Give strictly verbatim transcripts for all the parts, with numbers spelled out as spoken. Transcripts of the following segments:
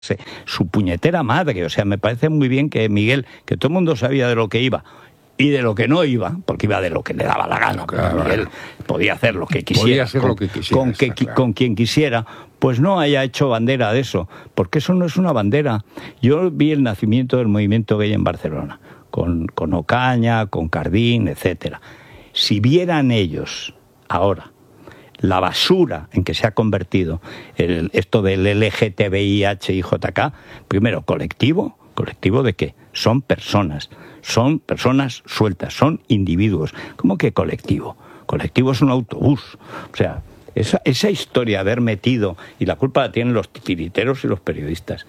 su puñetera madre. O sea, me parece muy bien que Miguel, que todo el mundo sabía de lo que iba y de lo que no iba, porque iba de lo que le daba la gana, claro, Miguel podía hacer lo que quisiera, podía hacer con, lo que quisiera, con, que, claro. con quien quisiera, pues no haya hecho bandera de eso, porque eso no es una bandera. Yo vi el nacimiento del movimiento gay en Barcelona, con, con Ocaña, con Cardín, etcétera. Si vieran ellos ahora la basura en que se ha convertido el, esto del L G T B I H I J K, primero, colectivo, ¿colectivo de qué? Son personas, son personas sueltas, son individuos. ¿Cómo que colectivo? Colectivo es un autobús. O sea, esa, esa historia de haber metido, y la culpa la tienen los titiriteros y los periodistas,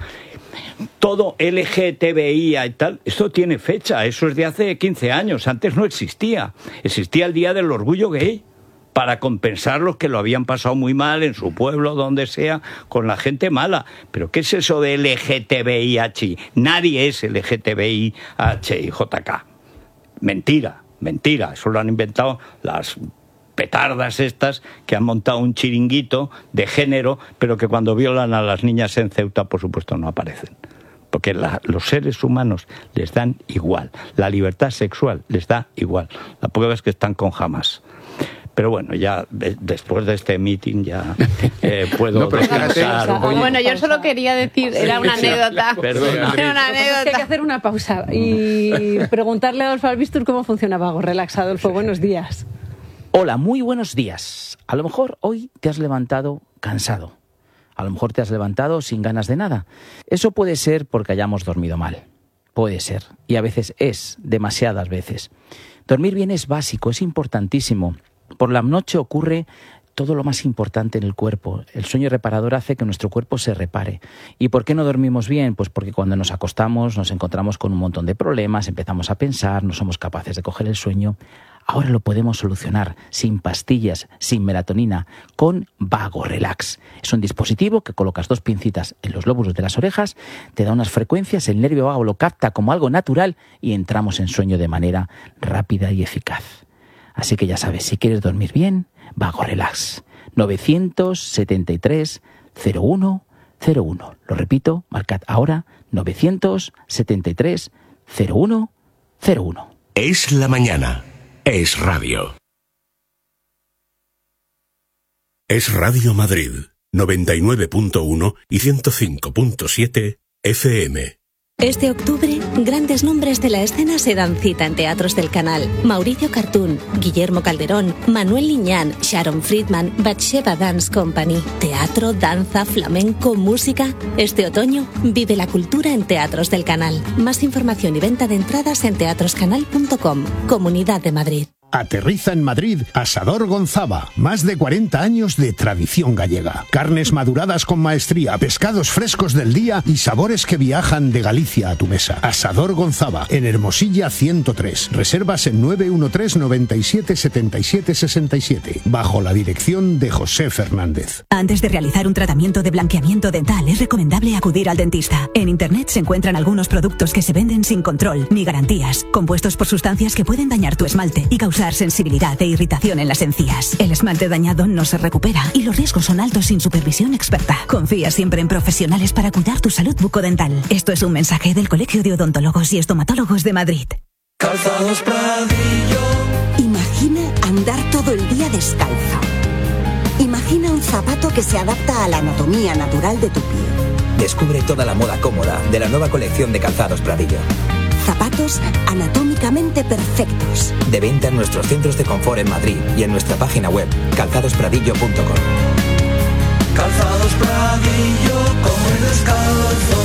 todo L G T B I y tal, esto tiene fecha, eso es de hace quince años, antes no existía. Existía el Día del Orgullo Gay, para compensar los que lo habían pasado muy mal en su pueblo, donde sea, con la gente mala. ¿Pero qué es eso de L G T B I H I? Nadie es L G T B I H I J K. Mentira, mentira. Eso lo han inventado las petardas estas que han montado un chiringuito de género, pero que cuando violan a las niñas en Ceuta, por supuesto, no aparecen. Porque la, los seres humanos les dan igual. La libertad sexual les da igual. La prueba es que están con Hamas. Pero bueno, ya de, después de este meeting ya eh, puedo no, descansar. Oye, bueno, yo solo quería decir, era una anécdota. Perdona. Era una anécdota. Hay que hacer una pausa y preguntarle a Adolfo Albistur cómo funcionaba Hago Relax. Adolfo, buenos días. Hola, muy buenos días. A lo mejor hoy te has levantado cansado. A lo mejor te has levantado sin ganas de nada. Eso puede ser porque hayamos dormido mal. Puede ser. Y a veces es, demasiadas veces. Dormir bien es básico, es importantísimo. Por la noche ocurre todo lo más importante en el cuerpo. El sueño reparador hace que nuestro cuerpo se repare. ¿Y por qué no dormimos bien? Pues porque cuando nos acostamos nos encontramos con un montón de problemas, empezamos a pensar, no somos capaces de coger el sueño. Ahora lo podemos solucionar sin pastillas, sin melatonina, con Vago Relax. Es un dispositivo que colocas dos pincitas en los lóbulos de las orejas, te da unas frecuencias, el nervio vago lo capta como algo natural y entramos en sueño de manera rápida y eficaz. Así que ya sabes, si quieres dormir bien, Vago Relax. novecientos setenta y tres cero uno cero uno. Lo repito, marcad ahora novecientos setenta y tres cero uno cero uno. Es la mañana. Es radio. Es Radio Madrid, noventa y nueve punto uno y ciento cinco punto siete F M. Este octubre, grandes nombres de la escena se dan cita en teatros del canal. Mauricio Cartún, Guillermo Calderón, Manuel Liñán, Sharon Friedman, Batsheva Dance Company. Teatro, danza, flamenco, música. Este otoño, vive la cultura en teatros del canal. Más información y venta de entradas en teatroscanal punto com. Comunidad de Madrid. Aterriza en Madrid Asador Gonzaba. Más de cuarenta años de tradición gallega. Carnes maduradas con maestría, pescados frescos del día y sabores que viajan de Galicia a tu mesa. Asador Gonzaba, en Hermosilla ciento tres. Reservas en nueve uno tres noventa y siete setenta y siete sesenta y siete. Bajo la dirección de José Fernández. Antes de realizar un tratamiento de blanqueamiento dental es recomendable acudir al dentista. En internet se encuentran algunos productos que se venden sin control ni garantías, compuestos por sustancias que pueden dañar tu esmalte y causar sensibilidad e irritación en las encías. El esmalte dañado no se recupera y los riesgos son altos sin supervisión experta. Confía siempre en profesionales para cuidar tu salud bucodental. Esto es un mensaje del Colegio de Odontólogos y Estomatólogos de Madrid. Calzados Pradillo. Imagina andar todo el día descalzo. Imagina un zapato que se adapta a la anatomía natural de tu pie. Descubre toda la moda cómoda de la nueva colección de Calzados Pradillo. Zapatos anatómicamente perfectos. De venta en nuestros centros de confort en Madrid y en nuestra página web calzados pradillo punto com. Calzados Pradillo, come descalzo.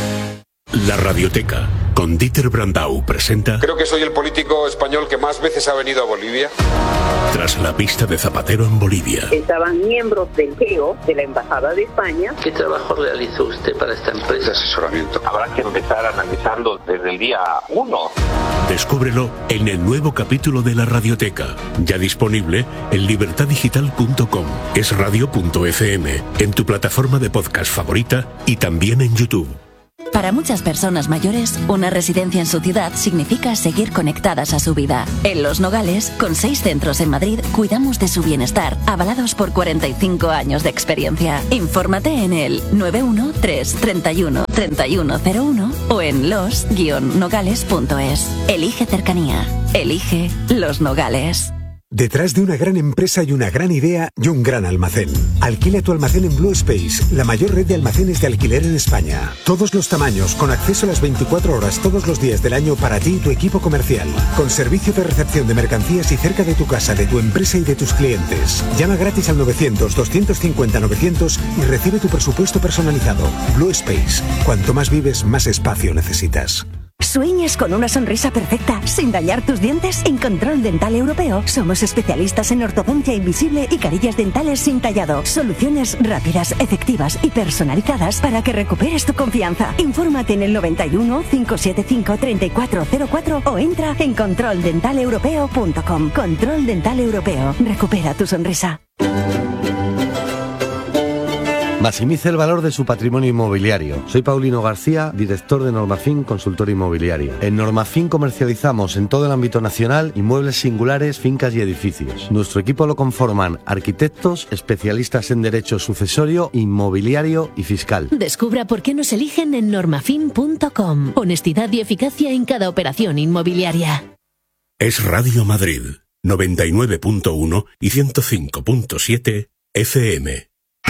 La Radioteca, con Dieter Brandau, presenta... Creo que soy el político español que más veces ha venido a Bolivia. Tras la pista de Zapatero en Bolivia. Estaban miembros del G E O, de la Embajada de España. ¿Qué trabajo realizó usted para esta empresa? De asesoramiento. Habrá que empezar analizando desde el día uno. Descúbrelo en el nuevo capítulo de La Radioteca, ya disponible en libertad digital punto com, es radio punto f m, en tu plataforma de podcast favorita y también en YouTube. Para muchas personas mayores, una residencia en su ciudad significa seguir conectadas a su vida. En Los Nogales, con seis centros en Madrid, cuidamos de su bienestar, avalados por cuarenta y cinco años de experiencia. Infórmate en el nueve uno tres, treinta y uno, treinta y uno cero uno o en los guion nogales punto es. Elige cercanía. Elige Los Nogales. Detrás de una gran empresa y una gran idea y un gran almacén. Alquila tu almacén en Blue Space, la mayor red de almacenes de alquiler en España. Todos los tamaños, con acceso a las veinticuatro horas todos los días del año para ti y tu equipo comercial. Con servicio de recepción de mercancías y cerca de tu casa, de tu empresa y de tus clientes. Llama gratis al novecientos, doscientos cincuenta, novecientos y recibe tu presupuesto personalizado. Blue Space. Cuanto más vives, más espacio necesitas. ¿Sueñas con una sonrisa perfecta sin dañar tus dientes? En Control Dental Europeo somos especialistas en ortodoncia invisible y carillas dentales sin tallado. Soluciones rápidas, efectivas y personalizadas para que recuperes tu confianza. Infórmate en el noventa y uno, cinco siete cinco, treinta y cuatro cero cuatro o entra en control dental europeo punto com. Control Dental Europeo. Recupera tu sonrisa. Maximice el valor de su patrimonio inmobiliario. Soy Paulino García, director de Normafin Consultor Inmobiliario. En Normafin comercializamos en todo el ámbito nacional inmuebles singulares, fincas y edificios. Nuestro equipo lo conforman arquitectos, especialistas en derecho sucesorio, inmobiliario y fiscal. Descubra por qué nos eligen en normafin punto com. Honestidad y eficacia en cada operación inmobiliaria. Es Radio Madrid, noventa y nueve punto uno y ciento cinco punto siete F M.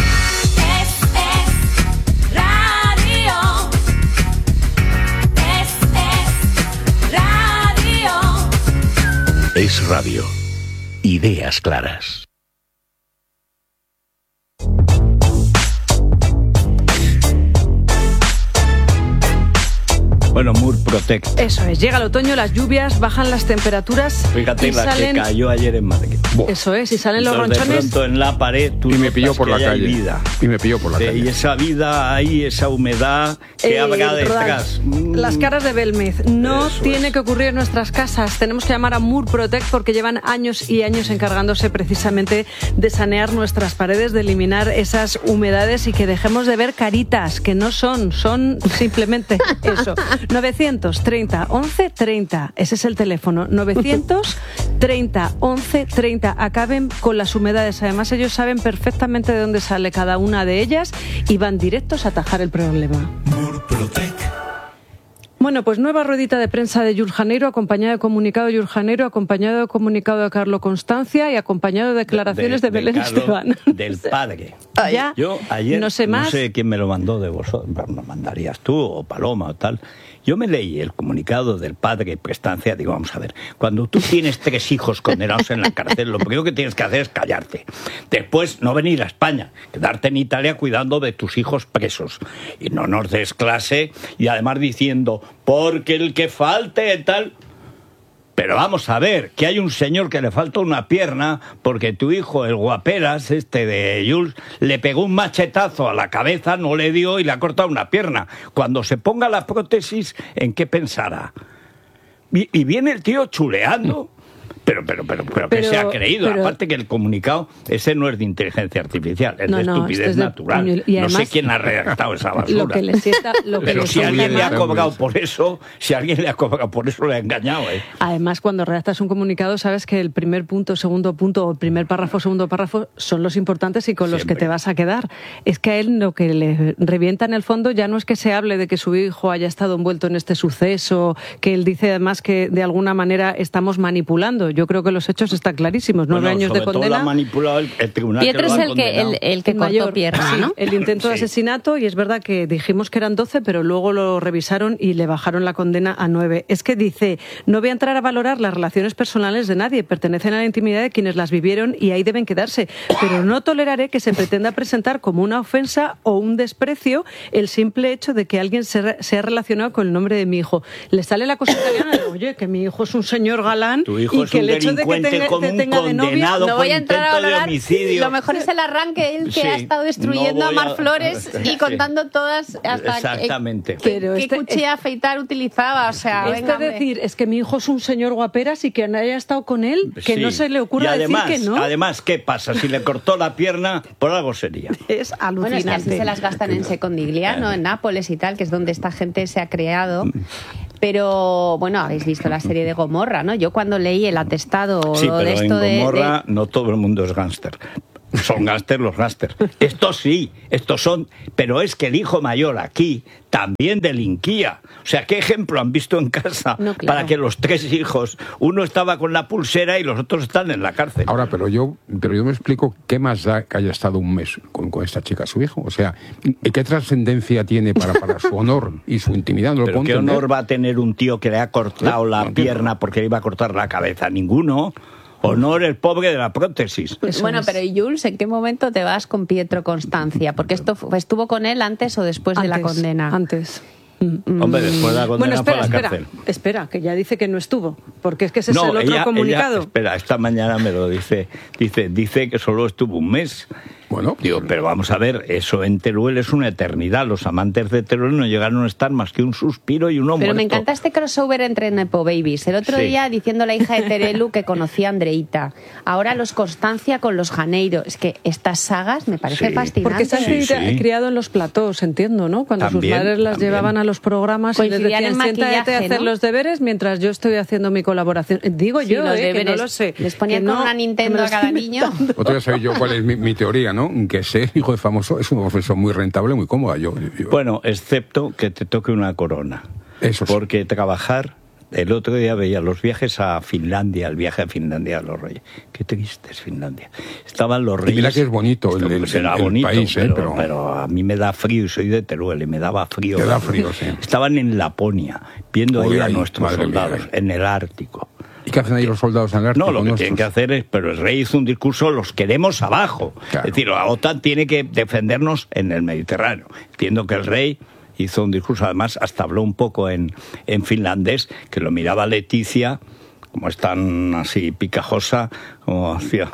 Es radio. Ideas claras. Bueno, Murprotec. Eso es, llega el otoño, las lluvias, bajan las temperaturas. Fíjate y la salen... que cayó ayer en Madrid. Buah. Eso es, y salen los Entonces, ronchones. de pronto en la pared tú y me pilló notas por que la ya hay calle. vida. Y me pilló por la Eh, calle. Y esa vida ahí, esa humedad que Eh, habrá Rodal, detrás. Las caras de Belmez. No Eso tiene es. que ocurrir en nuestras casas. Tenemos que llamar a Murprotec porque llevan años y años encargándose precisamente de sanear nuestras paredes, de eliminar esas humedades y que dejemos de ver caritas, que no son, son simplemente eso. novecientos treinta, once treinta. Ese es el teléfono. novecientos treinta, once treinta. Acaben con las humedades. Además, ellos saben perfectamente de dónde sale cada una de ellas y van directos a atajar el problema. Bueno, pues nueva ruedita de prensa de Jules Janeiro, acompañado de comunicado de Jules Janeiro, acompañado de comunicado de Carlo Constancia y acompañado de declaraciones de, de, de Belén Carlo, Esteban. Del padre. Ya, Yo ayer, no sé más. no sé quién me lo mandó de vosotros, me mandarías tú o Paloma o tal. Yo me leí el comunicado del padre Prestancia, digo, vamos a ver, cuando tú tienes tres hijos condenados en la cárcel, lo primero que tienes que hacer es callarte. Después, no venir a España, quedarte en Italia cuidando de tus hijos presos. Y no nos des clase, y además diciendo, porque el que falte tal... Pero vamos a ver, que hay un señor que le falta una pierna porque tu hijo, el guaperas, este de Jules, le pegó un machetazo a la cabeza, no le dio y le ha cortado una pierna. Cuando se ponga la prótesis, ¿en qué pensará? Y, y viene el tío chuleando. Pero, pero, pero, pero, pero que se ha creído. Pero, aparte que el comunicado, ese no es de inteligencia artificial, es no, de estupidez es de, natural. Y además, no sé quién ha redactado esa basura. Lo que le sienta, lo que pero le si alguien le ha cobrado por eso, si alguien le ha cobrado por eso, le ha engañado. ¿eh? Además, cuando redactas un comunicado, sabes que el primer punto, segundo punto, o el primer párrafo, segundo párrafo, son los importantes y con Siempre. los que te vas a quedar. Es que a él lo que le revienta en el fondo ya no es que se hable de que su hijo haya estado envuelto en este suceso, que él dice además que de alguna manera estamos manipulando. Yo creo que los hechos están clarísimos. Nueve bueno, años de condena. Todo lo ha manipulado el, el tribunal. Pietro que es lo el que, el, el que el cortó mayor, pierna, sí, ¿no? El intento sí. de asesinato, y es verdad que dijimos que eran doce, pero luego lo revisaron y le bajaron la condena a nueve. Es que dice, no voy a entrar a valorar las relaciones personales de nadie, pertenecen a la intimidad de quienes las vivieron y ahí deben quedarse, pero no toleraré que se pretenda presentar como una ofensa o un desprecio el simple hecho de que alguien se, se ha relacionado con el nombre de mi hijo. Le sale la cosa italiana de oye, que mi hijo es un señor galán tu hijo y es que un el hecho de que delincuente tenga, como te un tenga de novia... condenado No voy a entrar a intento de hablar. homicidio. Lo mejor es el arranque, el que Sí, ha estado destruyendo no a voy Mar a- Flores y Sí. contando todas hasta Exactamente. qué, Pero qué este- cuchilla afeitar utilizaba. O sea, Es venga, de decir, es que mi hijo es un señor guaperas y que haya estado con él, que Sí. no se le ocurra y además, decir que no. Además, ¿qué pasa? Si le cortó la pierna, por algo sería. Es Bueno, es que alucinante. así se las gastan en Secondigliano, en Nápoles y tal, que es donde esta gente se ha creado. Pero, bueno, habéis visto la serie de Gomorra, ¿no? Yo cuando leí el atestado Sí, de pero esto en de- Gomorra de... no todo el mundo es gángster. Son gángster los gángster. Estos sí, estos son... Pero es que el hijo mayor aquí también delinquía. O sea, ¿qué ejemplo han visto en casa No, claro. para que los tres hijos, uno estaba con la pulsera y los otros están en la cárcel? Ahora, pero yo, pero yo me explico qué más da que haya estado un mes con, con esta chica, su hijo. O sea, ¿qué trascendencia tiene para, para su honor y su intimidad? No lo ¿Pero puedo qué entender. honor va a tener un tío que le ha cortado No, la no entiendo. pierna porque le iba a cortar la cabeza? Ninguno. Honor el pobre de la prótesis. Bueno, pero ¿y Jules, en qué momento te vas con Pietro Constancia? Porque esto fu- estuvo con él antes o después de la Antes, condena. Antes. Hombre, después de la condena Bueno, espera, fue a la espera, cárcel. espera, que ya dice que no estuvo, porque es que ese es No, el otro ella- comunicado. ella- espera, esta mañana me lo dice. Dice, dice que solo estuvo un mes. Bueno, digo, pero vamos a ver, eso en Teruel es una eternidad. Los amantes de Teruel no llegaron a estar más que un suspiro y uno Pero muerto. me encanta este crossover entre Nepo Babies. El otro Sí. día diciendo la hija de Terelu que conocía a Andreita. Ahora los Constancia con los Janeiro. Es que estas sagas me parecen Sí. fascinantes. Porque se han Sí, cri- sí. criado en los platós, entiendo, ¿no? Cuando También, sus madres las también. llevaban a los programas y les Coincidían decían, en siéntate a maquillaje, hacer ¿no? los deberes mientras yo estoy haciendo mi colaboración. Digo Sí, yo, los eh, que no deberes. lo sé. Les ponían Que con no, una que me Nintendo lo a cada estoy niño. inventando. Otro día sabéis yo cuál es mi, mi teoría, ¿no? Que ser hijo de famoso es una profesión muy rentable, muy cómoda. Yo, yo- Bueno, excepto que te toque una corona. Eso sí. Porque trabajar... El otro día veía los viajes a Finlandia, el viaje a Finlandia de los reyes. Qué triste es Finlandia. Estaban los Y reyes... mira que es bonito el, el- Pues era el bonito, país, ¿eh? pero, Pero, pero a mí me da frío y soy de Teruel y me daba frío. Te da frío, sí. Estaban en Laponia, viendo Uy, ahí a ay, nuestros madre soldados, mía. en el Ártico. ¿Y qué hacen ahí los soldados en el Ártico? No, lo que nuestros? tienen que hacer es, pero el rey hizo un discurso, los queremos abajo. Claro. Es decir, la OTAN tiene que defendernos en el Mediterráneo. Entiendo que el rey hizo un discurso, además hasta habló un poco en, en finlandés, que lo miraba Leticia, como es tan así picajosa, como hacía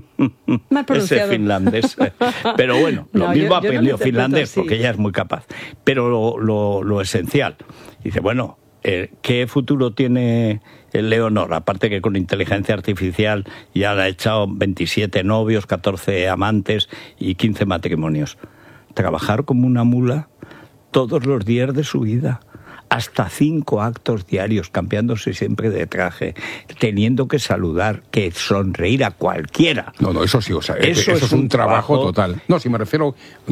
Mal ese pronunciado. finlandés. Pero bueno, lo No, mismo yo- yo no lo aprendió interpreto finlandés, así. porque ella es muy capaz. Pero lo, lo, lo esencial, dice, bueno, eh, ¿qué futuro tiene el Leonor? Aparte que con inteligencia artificial ya le ha echado veintisiete novios, catorce amantes y quince matrimonios. Trabajar como una mula todos los días de su vida. Hasta cinco actos diarios, cambiándose siempre de traje, teniendo que saludar, que sonreír a cualquiera. No, no, eso sí, o sea, Eso eso, es es un un trabajo, trabajo- total. No, si me refiero,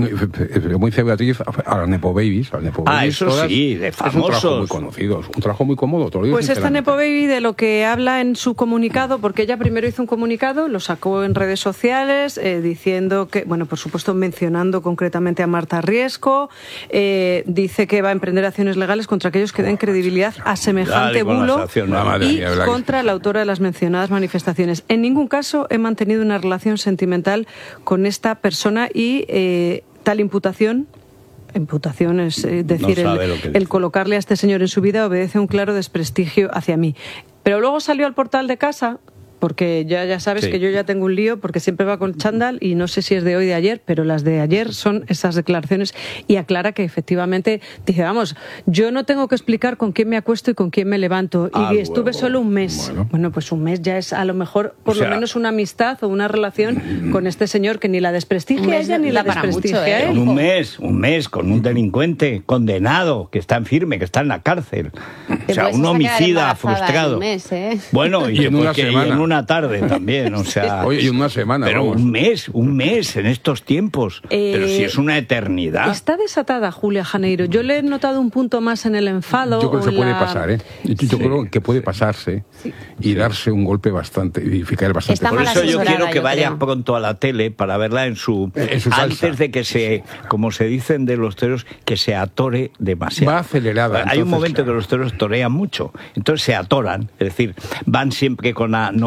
como dice Beatriz, a las Nepo Babies. A las Nepo Ah, Babies eso todas, sí, de Es un trabajo famosos. muy conocido, es un trabajo muy cómodo. te lo digo Pues esta sinceramente. Nepo Baby de lo que habla en su comunicado, porque ella primero hizo un comunicado, lo sacó en redes sociales, eh, diciendo que, bueno, por supuesto mencionando concretamente a Marta Riesco, eh, dice que va a emprender acciones legales contra aquellos que den credibilidad a semejante Dale con las bulo acciones. La madre y mía, ¿verdad que- contra la autora de las mencionadas manifestaciones. En ningún caso he mantenido una relación sentimental con esta persona y eh, tal imputación... Imputación es eh, decir, sabe el, lo que dice. el colocarle a este señor en su vida obedece a un claro desprestigio hacia mí. Pero luego salió al portal de casa, porque ya, ya sabes Sí. que yo ya tengo un lío, porque siempre va con chándal y no sé si es de hoy o de ayer, pero las de ayer son esas declaraciones y aclara que efectivamente dice, vamos, yo no tengo que explicar con quién me acuesto y con quién me levanto y Ah, estuve luego. solo un mes. Bueno. Bueno. pues un mes ya es a lo mejor por O sea, lo menos una amistad o una relación con este señor que ni la desprestigia Un a mes ella ni la da para desprestigia mucho, ¿eh? a él. En un mes, un mes con un delincuente condenado, que está en firme, que está en la cárcel. O Te sea, puedes un hasta quedar homicida embarazada en frustrado. un mes, ¿eh? Bueno, y, Y en una porque- y semana. en una tarde también, o sea... Oye, y en una semana, Pero vamos. un mes, un mes en estos tiempos. Eh, pero si es una eternidad. Está desatada Julia Janeiro. Yo le he notado un punto más en el enfado. Yo creo que o se puede la- pasar, ¿eh? Yo, yo Sí. creo que puede pasarse y darse un golpe bastante, y caer bastante. Está Por mal eso yo asesorada, quiero que yo vaya creo. pronto a la tele para verla en su... En su salsa. antes de que se, como se dicen de los toreros, que se atore demasiado. Va acelerada, Hay un entonces, momento claro. que los toreros torean mucho, entonces se atoran, es decir, van siempre con la... no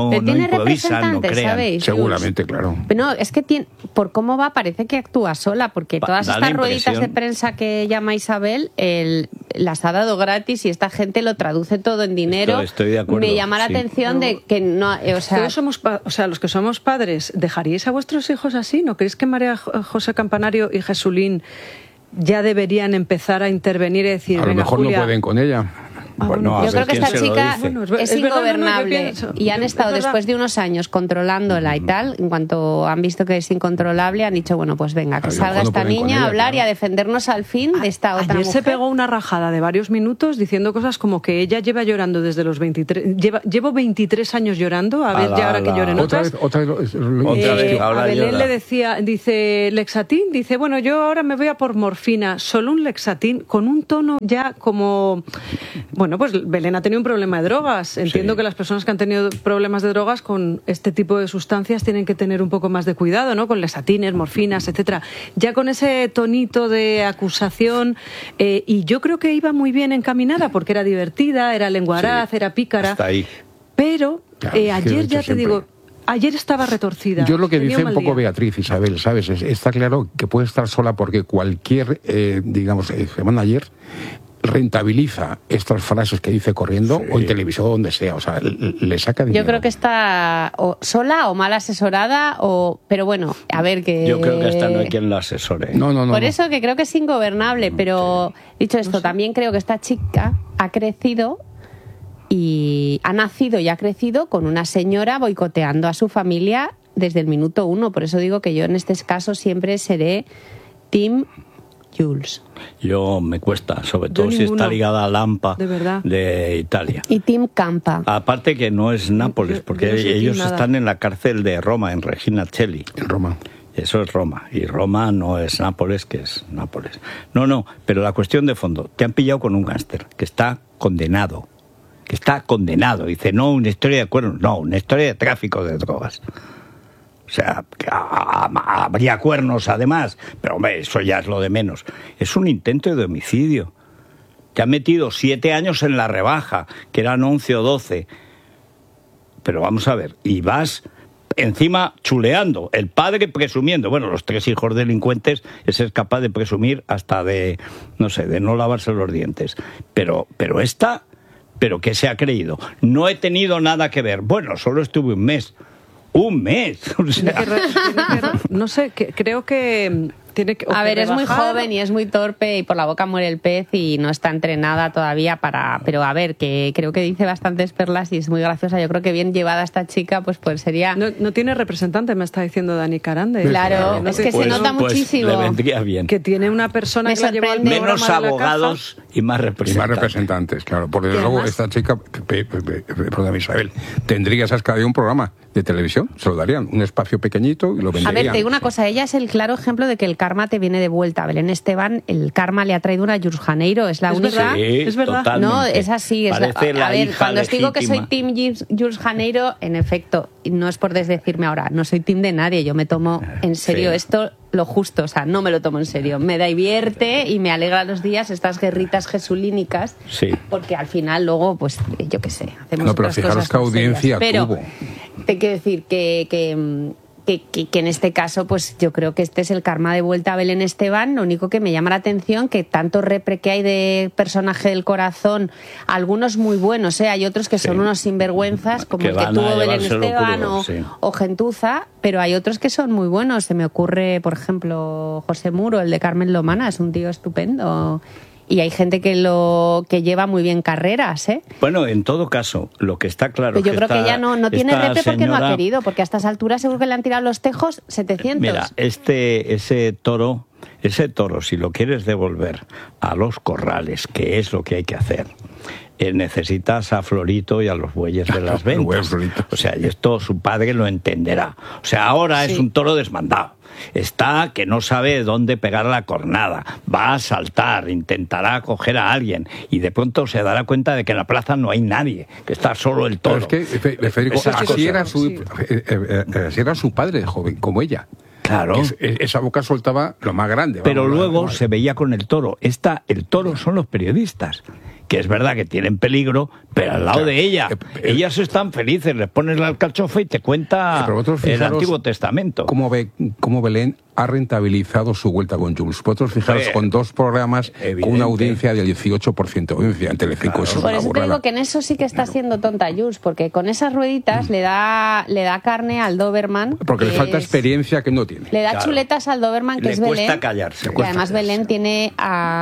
no, Pero no tiene improvisan, no representantes, crean. ¿sabéis? Seguramente, claro. Pero no, es que tiene, por cómo va parece que actúa sola, porque Pa- todas da la estas rueditas de impresión- prensa que llama Isabel, el, las ha dado gratis y esta gente lo traduce todo en dinero. Estoy- estoy de acuerdo, Me llama la sí. atención de que no, eh, o sea, Todos somos pa- o sea, los que somos padres, ¿dejaríais a vuestros hijos así? ¿No creéis que María Jo- José Campanario y Jesulín ya deberían empezar a intervenir y decir, A lo venga, mejor Julia, no pueden con ella. Bueno, a yo ver creo que quién esta se lo chica dice. Bueno, es ver- es es verdad, no, no, yo ingobernable pienso- y han es estado verdad. después de unos años controlándola y tal, en cuanto han visto que es incontrolable han dicho, bueno, pues venga, que A lo salga mejor no esta pueden con niña ella, a hablar claro. y a defendernos al fin de esta otra Ayer se mujer. pegó una rajada de varios minutos diciendo cosas como que ella lleva llorando desde los veintitrés, lleva, llevo veintitrés años llorando, a ver Ala, ya ahora que ala. lloren Otra otras. vez, otra vez. lo- lo- Otra vez, Eh, ahora a Belén llora. le decía, dice Lexatín, dice, bueno, yo ahora me voy a por morfina, solo un Lexatín, con un tono ya como, bueno, pues Belén ha tenido un problema de drogas. Entiendo Sí. que las personas que han tenido problemas de drogas con este tipo de sustancias tienen que tener un poco más de cuidado, ¿no? Con Lexatines, morfinas, etcétera. Ya con ese tonito de acusación, eh, y yo creo que iba muy bien encaminada porque era divertida, era lenguaraz, Sí. era pícara. Hasta ahí. Pero Ya, eh, es que lo he ayer hecho ya te siempre. digo, ayer estaba retorcida. Yo lo que Tenía dice mal un poco día. Beatriz, Isabel, ¿sabes? Es- está claro que puede estar sola porque cualquier, eh, digamos, eh, semana ayer rentabiliza estas frases que dice corriendo o en televisión o donde sea, o sea, l- le saca dinero. Yo creo que está o sola o mal asesorada, o pero bueno, a ver que... Yo creo que esta no hay quien la asesore. No, no, no. Por no. eso que creo que es ingobernable, pero dicho esto, también creo que esta chica ha crecido y ha nacido y ha crecido con una señora boicoteando a su familia desde el minuto uno. Por eso digo que yo en este caso siempre seré Team Jules. Yo me cuesta, sobre todo si ninguno. está ligada a Lampa De verdad. de Italia. Y Team Campa. Aparte que no es Nápoles, yo- porque yo no soy ellos nada. están en la cárcel de Roma, en Regina Coeli. En Roma. Eso es Roma. Y Roma no es Nápoles, que es Nápoles. No, no, pero la cuestión de fondo, te han pillado con un gángster que está condenado. Que está condenado. Dice, no una historia de cuernos, no, una historia de tráfico de drogas. O sea, que ah, habría cuernos además, pero hombre, eso ya es lo de menos. Es un intento de homicidio. Te han metido siete años en la rebaja, que eran once o doce. Pero vamos a ver, y vas encima chuleando, el padre presumiendo. Bueno, los tres hijos delincuentes, ese es capaz de presumir hasta de, no sé, de no lavarse los dientes. Pero, pero esta, ¿pero qué se ha creído? No he tenido nada que ver. Bueno, solo estuve un mes. Un mes. O Tiene sea, que re- tiene que re- no sé, que- creo que mm, tiene que. o A que ver, es muy rebajar- joven y es muy torpe y por la boca muere el pez y no está entrenada todavía para... Pero a ver, que creo que dice bastantes perlas y es muy graciosa. Yo creo que bien llevada esta chica, pues pues sería... No, no tiene representante, me está diciendo Dani Carande. Claro, No es te- que se nota pues muchísimo. le vendría bien. Que tiene una persona Me que la llevó al sorprende. programa Menos de la abogados y más Y representantes. más representantes, claro. Porque desde Y luego además- esta chica, pe- pe- pe- perdón, Isabel, tendría esas cada día un programa de televisión, se lo darían, un espacio pequeñito y lo A venderían. ver, te digo una cosa, ella es el claro ejemplo de que el karma te viene de vuelta. Belén Esteban, el karma le ha traído una Jules Janeiro, es la Es única... verdad. Sí, Es verdad. totalmente. No, es así. Es la- Parece la a ver, hija cuando os digo que soy legítima. Team Jules- Jules Janeiro, en efecto, y no es por desdecirme ahora, no soy Team de nadie, yo me tomo en serio Sí. esto lo justo, o sea, no me lo tomo en serio. Me divierte y me alegra los días estas guerritas jesulínicas, Sí. porque al final luego, pues, yo qué sé, hacemos No, pero otras fijaros cosas qué más audiencia serias. Pero tuvo. te quiero decir que... que mm, Que, que, que en este caso, pues yo creo que este es el karma de vuelta a Belén Esteban. Lo único que me llama la atención que tanto repre que hay de personaje del corazón, algunos muy buenos, ¿eh? Hay otros que son Sí. unos sinvergüenzas, como Que el que van a tuvo Belén llevárselo Esteban crudo, o, sí. o Gentuza, pero hay otros que son muy buenos. Se me ocurre, por ejemplo, José Muro, el de Carmen Lomana, es un tío estupendo. Y hay gente que lo que lleva muy bien carreras, ¿eh? Bueno, en todo caso, lo que está claro Pero yo que creo esta- que ella no, no tiene esta repre porque no ha señora- querido, porque a estas alturas seguro que le han tirado los tejos setecientos. Mira, este, ese toro, ese toro, si lo quieres devolver a los corrales, que es lo que hay que hacer, eh, necesitas a Florito y a los bueyes de las El buen ventas. Florito. O sea, y esto su padre lo entenderá. O sea, ahora Sí. es un toro desmandado. Está que no sabe dónde pegar la cornada, va a saltar, intentará coger a alguien y de pronto se dará cuenta de que en la plaza no hay nadie, que está solo el Pero toro. es que, Fe- Federico, Esas así cosas. era, su, eh, eh, eh, así era su padre de joven, como ella. Claro. Es- es- esa boca soltaba lo más grande. Pero vamos, luego vamos. se veía con el toro. Esta, el toro son los periodistas, que es verdad que tienen peligro, pero al lado Claro. de ella, Eh, eh, ellas están felices, les pones la alcachofa y te cuenta Pero vosotros el fijaros Antiguo Testamento. Cómo, ve, cómo Belén ha rentabilizado su vuelta con Jules. Vosotros fijaros, Hombre, con dos programas, con evidente. una audiencia del dieciocho por ciento de audiencia en Telecinco. Eso es Por una eso te burrada. digo que en eso sí que está siendo tonta Jules, porque con esas rueditas le da le da carne al Doberman. Porque le que falta es- experiencia que no tiene. Le da Claro. chuletas al Doberman, que Le es cuesta Belén. callarse, le Y cuesta además callarse. Belén tiene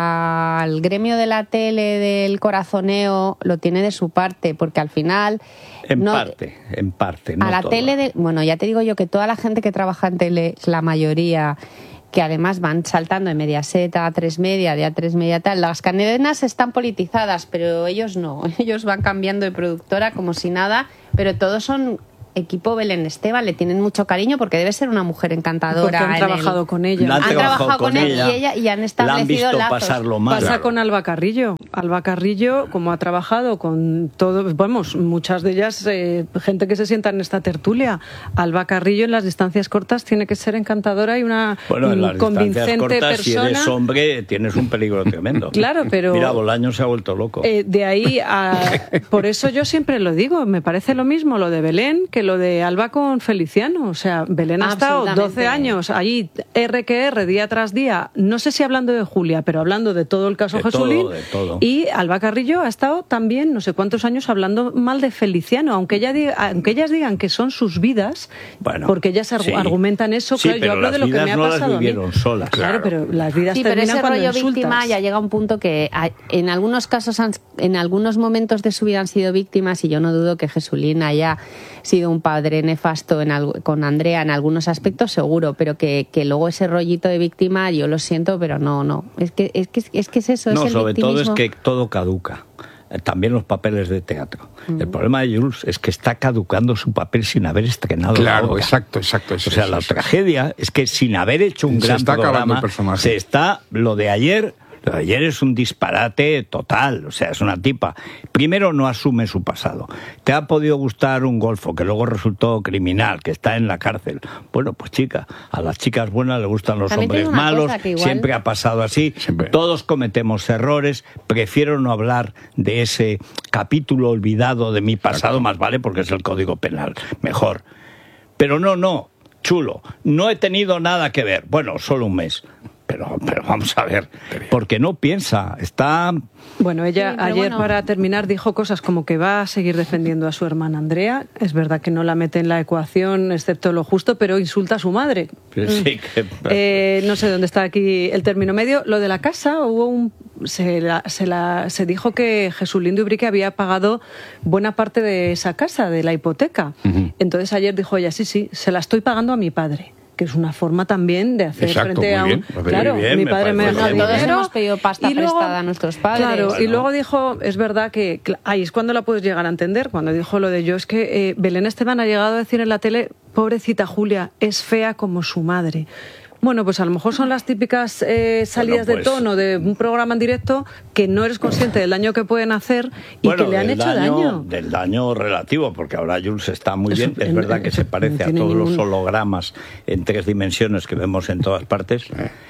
al gremio de la tele del corazoneo, lo tiene de su parte, porque al final... En no- parte, en parte. a no la todo. tele, de, bueno, ya te digo yo que toda la gente que trabaja en tele, la mayoría, que además van saltando de Mediaset a tres Media, de a tres Media tal, las cadenas están politizadas, pero ellos no, ellos van cambiando de productora como si nada, pero todos son equipo Belén Esteban, le tienen mucho cariño porque debe ser una mujer encantadora. Porque han en trabajado el- con ella. La Han, han trabajado trabajado con con él ella, y ella y han la han establecido visto lazos. pasarlo mal. Pasa Claro. con Alba Carrillo. Alba Carrillo, como ha trabajado con todo, vamos, muchas de ellas, eh, gente que se sienta en esta tertulia. Alba Carrillo en las distancias cortas tiene que ser encantadora y una Bueno, en mm, las distancias convincente cortas, si persona. eres hombre, tienes un peligro tremendo. Claro, pero- Mira, Bolaño se ha vuelto loco. Eh, de ahí a... Por eso yo siempre lo digo, me parece lo mismo lo de Belén que lo de Alba con Feliciano. O sea, Belén ha estado Absolutamente. doce años allí, R que R, día tras día, no sé si hablando de Julia, pero hablando de todo el caso De Jesulín. todo, de todo. Y Alba Carrillo ha estado también no sé cuántos años hablando mal de Feliciano, aunque, ella diga- aunque ellas digan que son sus vidas, Bueno, porque ellas argu- sí. argumentan eso, Sí, claro, yo pero hablo de las lo que vidas me ha no las pasado a mí. vivieron solas. Claro, pero las vidas Sí, pero terminan ese cuando rollo insultas. víctima ya llega a un punto que hay- en algunos casos, han- en algunos momentos de su vida han sido víctimas y yo no dudo que Jesulín haya sido un padre nefasto en algo- con Andrea en algunos aspectos, seguro, pero que, que luego ese rollito de víctima, yo lo siento, pero no, no. Es que es, que, es, que es eso, No, es el sobre todo es victimismo. que todo caduca. Eh, También los papeles de teatro. El problema de Jules es que está caducando su papel sin haber estrenado la Claro, obra. exacto, exacto. Eso, O sea, eso, la eso. tragedia es que sin haber hecho un Se gran está acabando programa, el personaje. se está lo de ayer. Lo de ayer es un disparate total, o sea, es una tipa. Primero, no asume su pasado. Te ha podido gustar un golfo que luego resultó criminal, que está en la cárcel. Bueno, pues chica, a las chicas buenas les gustan los También te hombres digo una malos, cosa, que igual- siempre ha pasado así. Siempre. Todos cometemos errores. Prefiero no hablar de ese capítulo olvidado de mi pasado, más vale porque es el Código Penal. Mejor. Pero no, no, chulo. No he tenido nada que ver. Bueno, solo un mes. Pero, pero vamos a ver, porque no piensa, está... Bueno, ella Sí, pero ayer bueno. para terminar dijo cosas como que va a seguir defendiendo a su hermana Andrea. Es verdad que no la mete en la ecuación, excepto lo justo, pero insulta a su madre. Sí, que... Eh, no sé dónde está aquí el término medio. Lo de la casa, hubo un se, la- se, la- se dijo que Jesulín de Ubrique había pagado buena parte de esa casa, de la hipoteca. Entonces ayer dijo ella, sí, sí, se la estoy pagando a mi padre. Que es una forma también de hacer Exacto, frente muy a un... bien, me parece Claro, muy bien, mi me padre me parece deja muy bien. Todos dinero. hemos pedido pasta Y luego- prestada a nuestros padres. Claro, y Bueno. luego dijo, es verdad que, cl- ahí es cuando la puedes llegar a entender, cuando dijo lo de yo, es que eh, Belén Esteban ha llegado a decir en la tele, pobrecita Julia, es fea como su madre. Bueno, pues a lo mejor son las típicas eh, salidas Bueno, pues- de tono de un programa en directo que no eres consciente del daño que pueden hacer y Bueno, que le han del hecho daño. Del daño relativo, porque ahora Jules está muy Eso, bien. Es en- verdad que eso se no parece a tiene todos los ningún- hologramas en tres dimensiones que vemos en todas partes.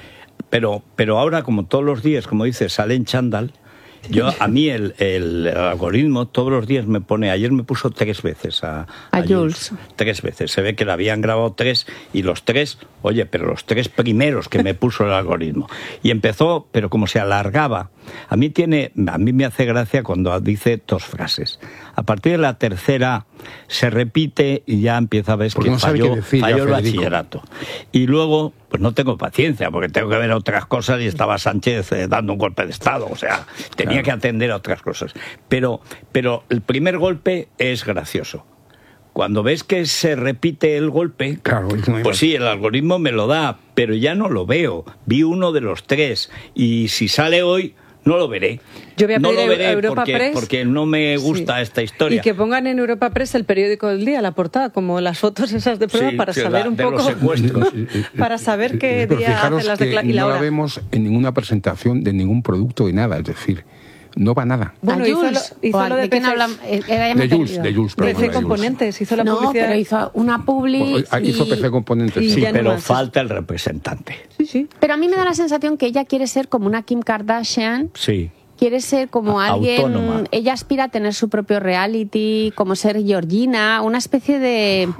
Pero, pero ahora, como todos los días, como dice, sale en chándal. Yo, a mí el, el algoritmo todos los días me pone, ayer me puso tres veces a, A Jules. Tres veces. Se ve que la habían grabado tres y los tres, oye, pero los tres primeros que me puso el algoritmo. Y empezó, pero como se alargaba. A mí tiene, a mí me hace gracia cuando dice dos frases. A partir de la tercera se repite y ya empieza a ver Porque que no sabe falló, qué decir ya, falló el Federico. bachillerato. Y luego, pues no tengo paciencia, porque tengo que ver otras cosas y estaba Sánchez eh, dando un golpe de Estado. O sea, tenía Claro. que atender a otras cosas. Pero, pero el primer golpe es gracioso. Cuando ves que se repite el golpe, Claro, no hay pues más. sí, el algoritmo me lo da, pero ya no lo veo. Vi uno de los tres y si sale hoy, no lo veré. Yo voy a no pedir lo a veré Europa porque, Press- porque no me gusta Sí. esta historia. Y que pongan en Europa Press el periódico del día, la portada, como las fotos esas de prueba, Sí, para sí, saber la- un de poco... los secuestros. para saber qué Pero día fijaros hacen las que declaraciones. Y la no la hora. vemos en ninguna presentación de ningún producto de nada, es decir, no va nada. Bueno, ¿A hizo Jules? lo, hizo ¿O lo de, ¿De quién P C hablan? Eh, eh, ya me he De Jules, perdido. de Jules, perdón, P C de Jules. Componentes, hizo la No, publicidad. pero hizo una publi. Ah, hizo y- P C Componentes, y sí. Sí, ya no pero más. falta el representante. Sí, sí. Pero a mí me da la sensación que ella quiere ser como una Kim Kardashian Sí. quiere ser como alguien... Autónoma. Ella aspira a tener su propio reality, como ser Georgina, una especie de,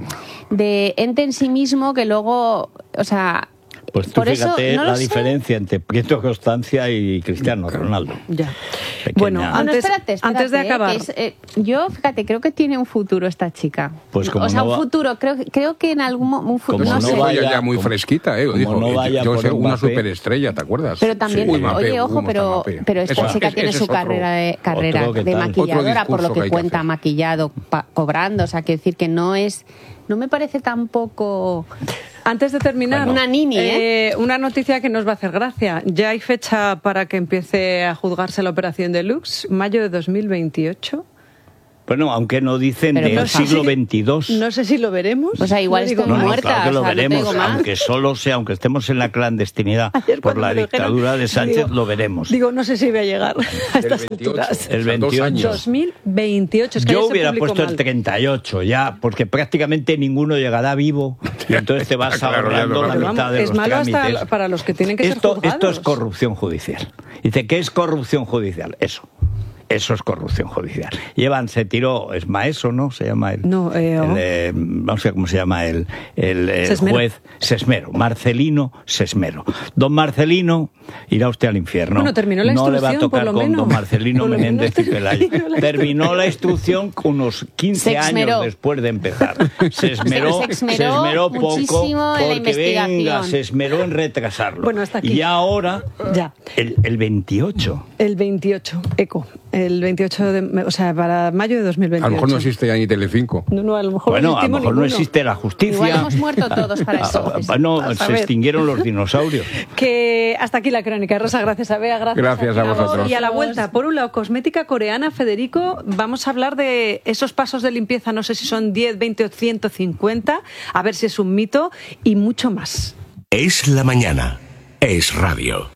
de ente en sí mismo que luego, o sea... Pues tú por fíjate eso, no la lo sé. diferencia entre Prieto Constancia y Cristiano Ronaldo. Ya. Pequeña. Bueno, Bueno, Antes- espérate, espérate, antes de eh, acabar. que es, eh, yo, fíjate, creo que tiene un futuro esta chica. Pues como o sea, no un va- futuro, creo, creo que en algún mo- un futuro, Como no no sé. vaya- Ella ya muy como- fresquita, ¿eh? como Dijo, no yo- vaya yo por soy una Mbappé. superestrella, ¿te acuerdas? Pero también, Uy, Mbappé, oye, ojo, uy, pero, Mbappé. pero esta Esa- chica ese- tiene ese su es otro- carrera de, carrera otro que de tal. maquilladora, Otro por lo discurso que, que hay que cuenta, hacer. maquillado, pa- cobrando. O sea, quiero decir que no es... No me parece tampoco... Antes de terminar, Bueno. Una nini, ¿eh? eh, una noticia que nos va a hacer gracia. Ya hay fecha para que empiece a juzgarse la operación Deluxe, mayo de dos mil veintiocho. Bueno, aunque no dicen Pero del no sé siglo si- veintidós. No sé si lo veremos. O sea, igual No digo estoy No, no, más. muerta, claro que lo o sea, no te veremos, digo más. aunque solo sea, aunque estemos en la clandestinidad Ayer por cuando la me lo dijeron, dictadura de Sánchez, digo- lo veremos. Digo, no sé si voy a llegar a estas veintiocho. alturas. El O sea, dos veintiocho. años. dos mil veintiocho. Es que Yo ayer se hubiera publicó puesto mal. el treinta y ocho ya, porque prácticamente ninguno llegará vivo y entonces te vas Claro, ya ahorrando lo la Pero mitad vamos, de es los malo hasta trámites. para los que tienen que ser Esto, juzgados. esto es corrupción judicial. Dice, ¿qué es corrupción judicial? Eso. Eso es corrupción judicial. Llevan, se tiró, es Maeso, ¿no? Se llama el, No, eh, el, oh. eh, no sé cómo se llama el, el, el Sesmero. juez Sesmero, Marcelino Sesmero. Don Marcelino irá usted al infierno. Bueno, terminó la No le va a instrucción, por tocar lo con menos. don Marcelino Por lo Menéndez y menos Pelayo. terminó la Terminó la instrucción unos quince Se esmeró. años después de empezar. Se esmeró, Se- se esmeró poco muchísimo en la porque venga, investigación. se esmeró en retrasarlo. Bueno, hasta aquí. Y ahora, Ya. el, el veintiocho. El veintiocho, eco. El veintiocho de... O sea, para mayo de dos mil veintiocho. A lo mejor no existe ya ni Telecinco. No, no, a lo mejor Bueno, no a lo existimos mejor no ninguno. existe la justicia. Igual hemos muerto todos para Ah, eso. Bueno, A se saber. extinguieron los dinosaurios. Que hasta aquí la crónica. Rosa, gracias a Bea, gracias, Gracias a vosotros. Y a la vuelta, por un lado, cosmética coreana, Federico, vamos a hablar de esos pasos de limpieza, no sé si son diez, veinte o ciento cincuenta, a ver si es un mito, y mucho más. Es la mañana. Es radio.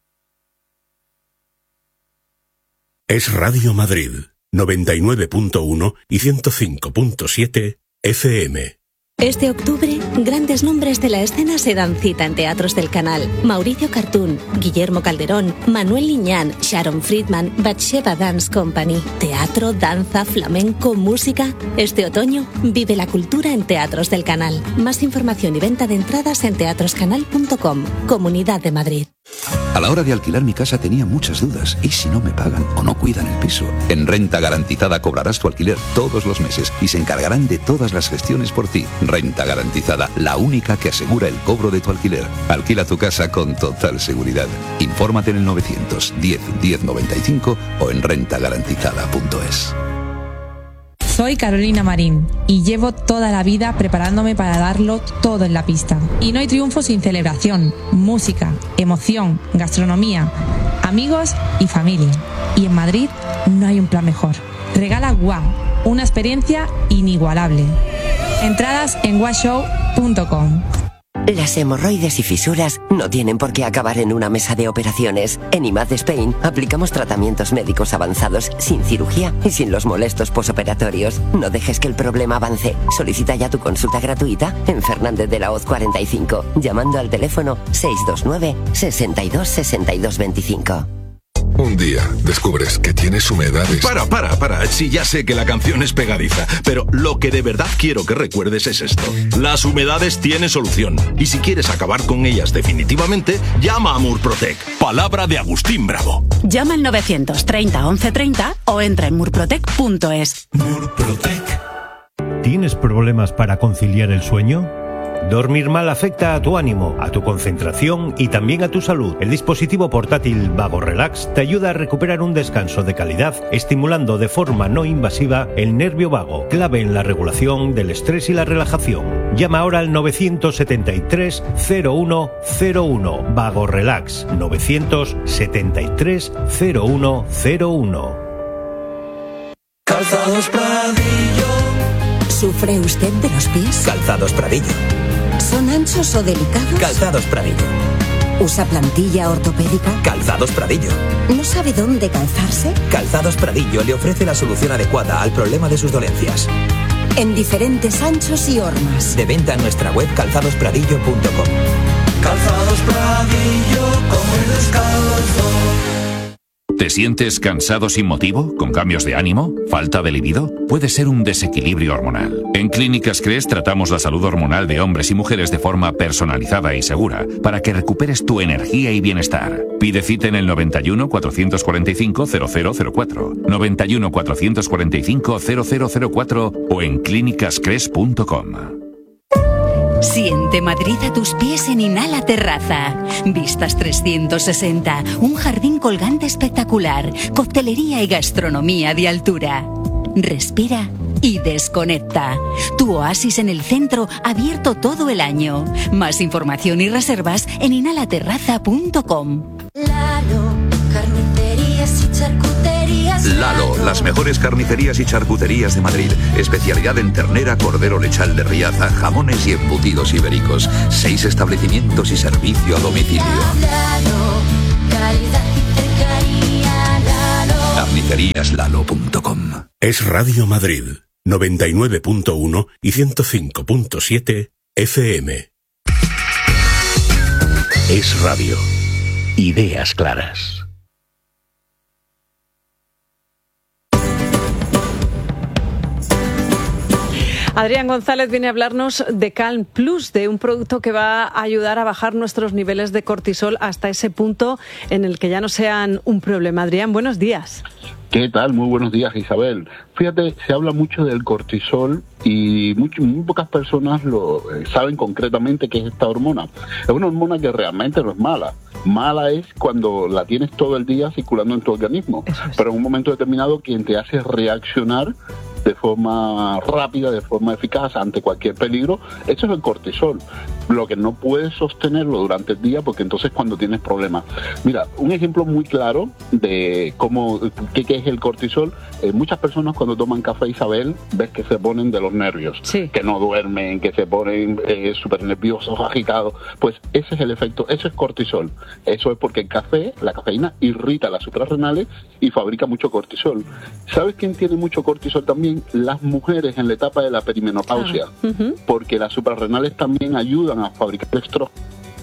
Es Radio Madrid, noventa y nueve punto uno y ciento cinco punto siete F M. Este octubre, grandes nombres de la escena se dan cita en teatros del canal. Mauricio Cartún, Guillermo Calderón, Manuel Liñán, Sharon Friedman, Batsheva Dance Company. Teatro, danza, flamenco, música. Este otoño, vive la cultura en teatros del canal. Más información y venta de entradas en teatroscanal punto com. Comunidad de Madrid. A la hora de alquilar mi casa tenía muchas dudas. ¿Y si no me pagan o no cuidan el piso? En Renta Garantizada cobrarás tu alquiler todos los meses y se encargarán de todas las gestiones por ti. Renta Garantizada, la única que asegura el cobro de tu alquiler. Alquila tu casa con total seguridad. Infórmate en el novecientos diez diez noventa y cinco o en renta garantizada punto es. Soy Carolina Marín y llevo toda la vida preparándome para darlo todo en la pista. Y no hay triunfo sin celebración, música, emoción, gastronomía, amigos y familia. Y en Madrid no hay un plan mejor. Regala Wow, una experiencia inigualable. Entradas en wow show punto com. Las hemorroides y fisuras no tienen por qué acabar en una mesa de operaciones. En I M A D Spain aplicamos tratamientos médicos avanzados sin cirugía y sin los molestos posoperatorios. No dejes que el problema avance. Solicita ya tu consulta gratuita en Fernández de la Hoz cuarenta y cinco, llamando al teléfono seis dos nueve, sesenta y dos, sesenta y dos veinticinco. Un día descubres que tienes humedades. Para, para, para. Sí, ya sé que la canción es pegadiza, pero lo que de verdad quiero que recuerdes es esto. Las humedades tienen solución. Y si quieres acabar con ellas definitivamente, llama a Murprotec. Palabra de Agustín Bravo. Llama al novecientos treinta once treinta o entra en murprotec punto es. Murprotec. ¿Tienes problemas para conciliar el sueño? Dormir mal afecta a tu ánimo, a tu concentración y también a tu salud. El dispositivo portátil Vago Relax te ayuda a recuperar un descanso de calidad, estimulando de forma no invasiva el nervio vago, clave en la regulación del estrés y la relajación. Llama ahora al novecientos setenta y tres cero uno cero uno. Vago Relax, novecientos setenta y tres cero uno cero uno. Calzados Pradillo. ¿Sufre usted de los pies? Calzados Pradillo. ¿Son anchos o delicados? Calzados Pradillo. ¿Usa plantilla ortopédica? Calzados Pradillo. ¿No sabe dónde calzarse? Calzados Pradillo le ofrece la solución adecuada al problema de sus dolencias. En diferentes anchos y hormas. De venta en nuestra web calzados pradillo punto com. Calzados Pradillo, como el descalzo. ¿Te sientes cansado sin motivo? ¿Con cambios de ánimo? ¿Falta de libido? Puede ser un desequilibrio hormonal. En Clínicas Cres tratamos la salud hormonal de hombres y mujeres de forma personalizada y segura para que recuperes tu energía y bienestar. Pide cita en el noventa y uno, cuatrocientos cuarenta y cinco, cero cero cero cuatro, noventa y uno, cuatrocientos cuarenta y cinco, cero cero cero cuatro o en clínicas cres punto com. Siente Madrid a tus pies en Inhala Terraza. Vistas trescientos sesenta, un jardín colgante espectacular, coctelería y gastronomía de altura. Respira y desconecta. Tu oasis en el centro, abierto todo el año. Más información y reservas en inhala terraza punto com. Lalo, carnicerías y charcuterías. Lalo, las mejores carnicerías y charcuterías de Madrid. Especialidad en ternera, cordero lechal de Riaza, jamones y embutidos ibéricos. Seis establecimientos y servicio a domicilio. Lalo, calidad y cercanía. Lalo. carnicerías lalo punto com. Es Radio Madrid, noventa y nueve punto uno y ciento cinco punto siete F M. Es Radio. Ideas claras. Adrián González viene a hablarnos de Calm Plus, de un producto que va a ayudar a bajar nuestros niveles de cortisol hasta ese punto en el que ya no sean un problema. Adrián, buenos días. ¿Qué tal? Muy buenos días, Isabel. Fíjate, se habla mucho del cortisol y muy, muy pocas personas lo eh, saben concretamente qué es esta hormona. Es una hormona que realmente no es mala. Mala es cuando la tienes todo el día circulando en tu organismo. Es. Pero en un momento determinado quien te hace reaccionar de forma rápida, de forma eficaz ante cualquier peligro, eso es el cortisol. Lo que no puedes sostenerlo durante el día porque entonces cuando tienes problemas. Mira, un ejemplo muy claro de cómo qué, qué es el cortisol. Eh, muchas personas cuando toman café, Isabel, ves que se ponen de los nervios, sí. que no duermen, que se ponen eh, súper nerviosos, agitados. Pues ese es el efecto, eso es cortisol. Eso es porque el café, la cafeína, irrita las suprarrenales y fabrica mucho cortisol. ¿Sabes quién tiene mucho cortisol también? Las mujeres en la etapa de la perimenopausia, ah, uh-huh. porque las suprarrenales también ayudan a fabricar estrógenos.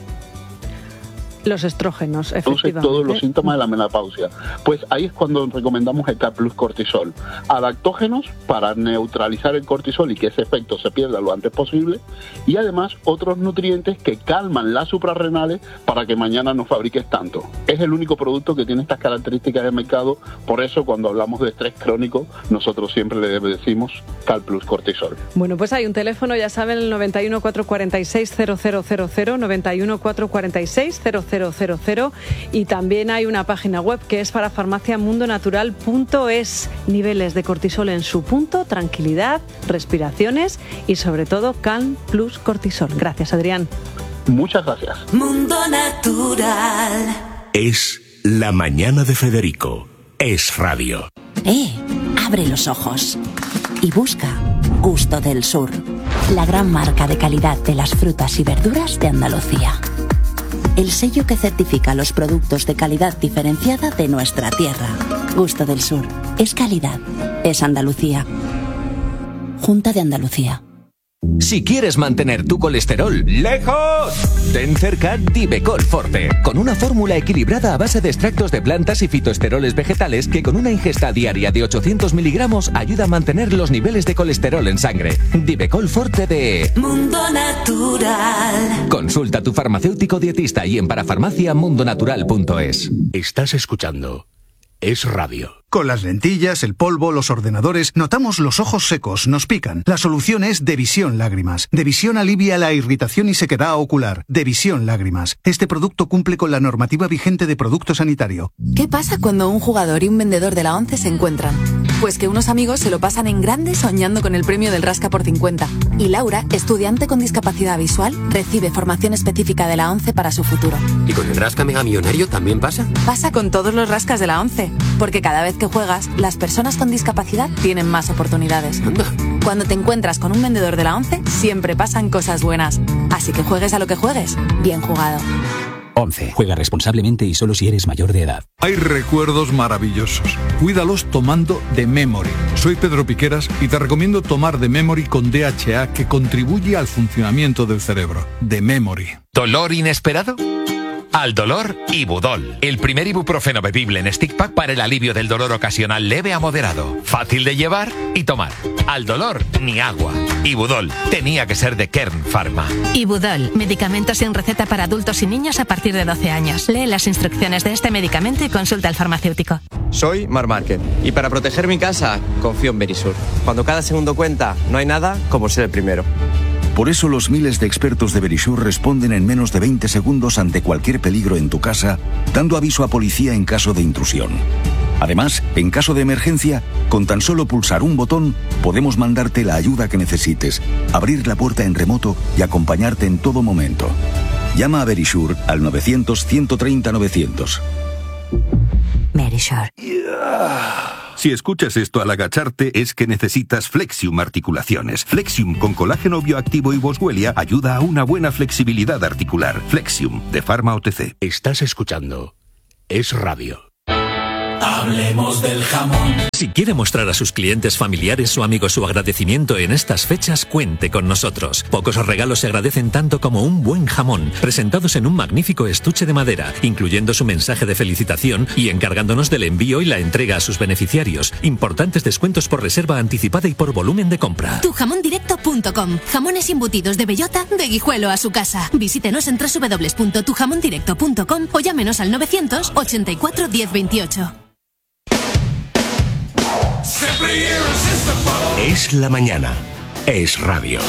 Los estrógenos, efectivamente. Entonces, todos los síntomas de la menopausia. Pues ahí es cuando recomendamos el Calm Plus Cortisol. Adaptógenos para neutralizar el cortisol y que ese efecto se pierda lo antes posible. Y además, otros nutrientes que calman las suprarrenales para que mañana no fabriques tanto. Es el único producto que tiene estas características de mercado. Por eso, cuando hablamos de estrés crónico, nosotros siempre le decimos Calm Plus Cortisol. Bueno, pues hay un teléfono, ya saben, el noventa y uno, cuatrocientos cuarenta y seis, cero cero cero cero, noventa y uno, cuatrocientos cuarenta y seis, cero cero cero cero, y también hay una página web que es para farmacia mundo natural punto es. Niveles de cortisol en su punto, tranquilidad, respiraciones y sobre todo Calm Plus Cortisol. Gracias, Adrián. Muchas gracias. Mundo Natural. Es La Mañana de Federico. Es Radio. Eh, abre los ojos y busca Gusto del Sur, la gran marca de calidad de las frutas y verduras de Andalucía. El sello que certifica los productos de calidad diferenciada de nuestra tierra. Gusto del Sur. Es calidad. Es Andalucía. Junta de Andalucía. Si quieres mantener tu colesterol lejos, ten cerca Divecol Forte, con una fórmula equilibrada a base de extractos de plantas y fitoesteroles vegetales que con una ingesta diaria de ochocientos miligramos ayuda a mantener los niveles de colesterol en sangre. Divecol Forte de Mundo Natural. Consulta a tu farmacéutico dietista y en parafarmacia mundo natural punto es. Estás escuchando Es Radio. Con las lentillas, el polvo, los ordenadores, notamos los ojos secos, nos pican. La solución es Devisión Lágrimas. Devisión alivia la irritación y sequedad ocular. Devisión Lágrimas. Este producto cumple con la normativa vigente de producto sanitario. ¿Qué pasa cuando un jugador y un vendedor de la ONCE se encuentran? Pues que unos amigos se lo pasan en grande soñando con el premio del Rasca por cincuenta. Y Laura, estudiante con discapacidad visual, recibe formación específica de la ONCE para su futuro. ¿Y con el Rasca Mega Millonario también pasa? Pasa con todos los rascas de la ONCE. Porque cada vez que juegas, las personas con discapacidad tienen más oportunidades. Anda. Cuando te encuentras con un vendedor de la ONCE, siempre pasan cosas buenas. Así que juegues a lo que juegues, bien jugado. ONCE. Juega responsablemente y solo si eres mayor de edad. Hay recuerdos maravillosos. Cuídalos tomando The Memory. Soy Pedro Piqueras y te recomiendo tomar The Memory con D H A, que contribuye al funcionamiento del cerebro. The Memory. ¿Dolor inesperado? Al dolor, Ibudol. El primer ibuprofeno bebible en stick pack para el alivio del dolor ocasional leve a moderado. Fácil de llevar y tomar. Al dolor, ni agua. Ibudol. Tenía que ser de Kern Pharma. Ibudol. Medicamentos sin receta para adultos y niños a partir de doce años. Lee las instrucciones de este medicamento y consulta al farmacéutico. Soy Mar Márquez y para proteger mi casa confío en Verisur. Cuando cada segundo cuenta, no hay nada como ser el primero. Por eso los miles de expertos de Verisur responden en menos de veinte segundos ante cualquier peligro en tu casa, dando aviso a policía en caso de intrusión. Además, en caso de emergencia, con tan solo pulsar un botón, podemos mandarte la ayuda que necesites, abrir la puerta en remoto y acompañarte en todo momento. Llama a Verisur al novecientos, ciento treinta, novecientos. Verisur. Si escuchas esto al agacharte es que necesitas Flexium Articulaciones. Flexium con colágeno bioactivo y boswellia ayuda a una buena flexibilidad articular. Flexium, de Pharma O T C. Estás escuchando Es Radio. Hablemos del jamón. Si quiere mostrar a sus clientes, familiares o amigos su agradecimiento en estas fechas, cuente con nosotros. Pocos regalos se agradecen tanto como un buen jamón, presentados en un magnífico estuche de madera, incluyendo su mensaje de felicitación y encargándonos del envío y la entrega a sus beneficiarios. Importantes descuentos por reserva anticipada y por volumen de compra. tu jamón directo punto com. Jamones embutidos de bellota de Guijuelo a su casa. Visítenos en doble u doble u doble u punto tu jamón directo punto com o llámenos al novecientos ochenta y cuatro diez veintiocho. Es la mañana. Es Radio.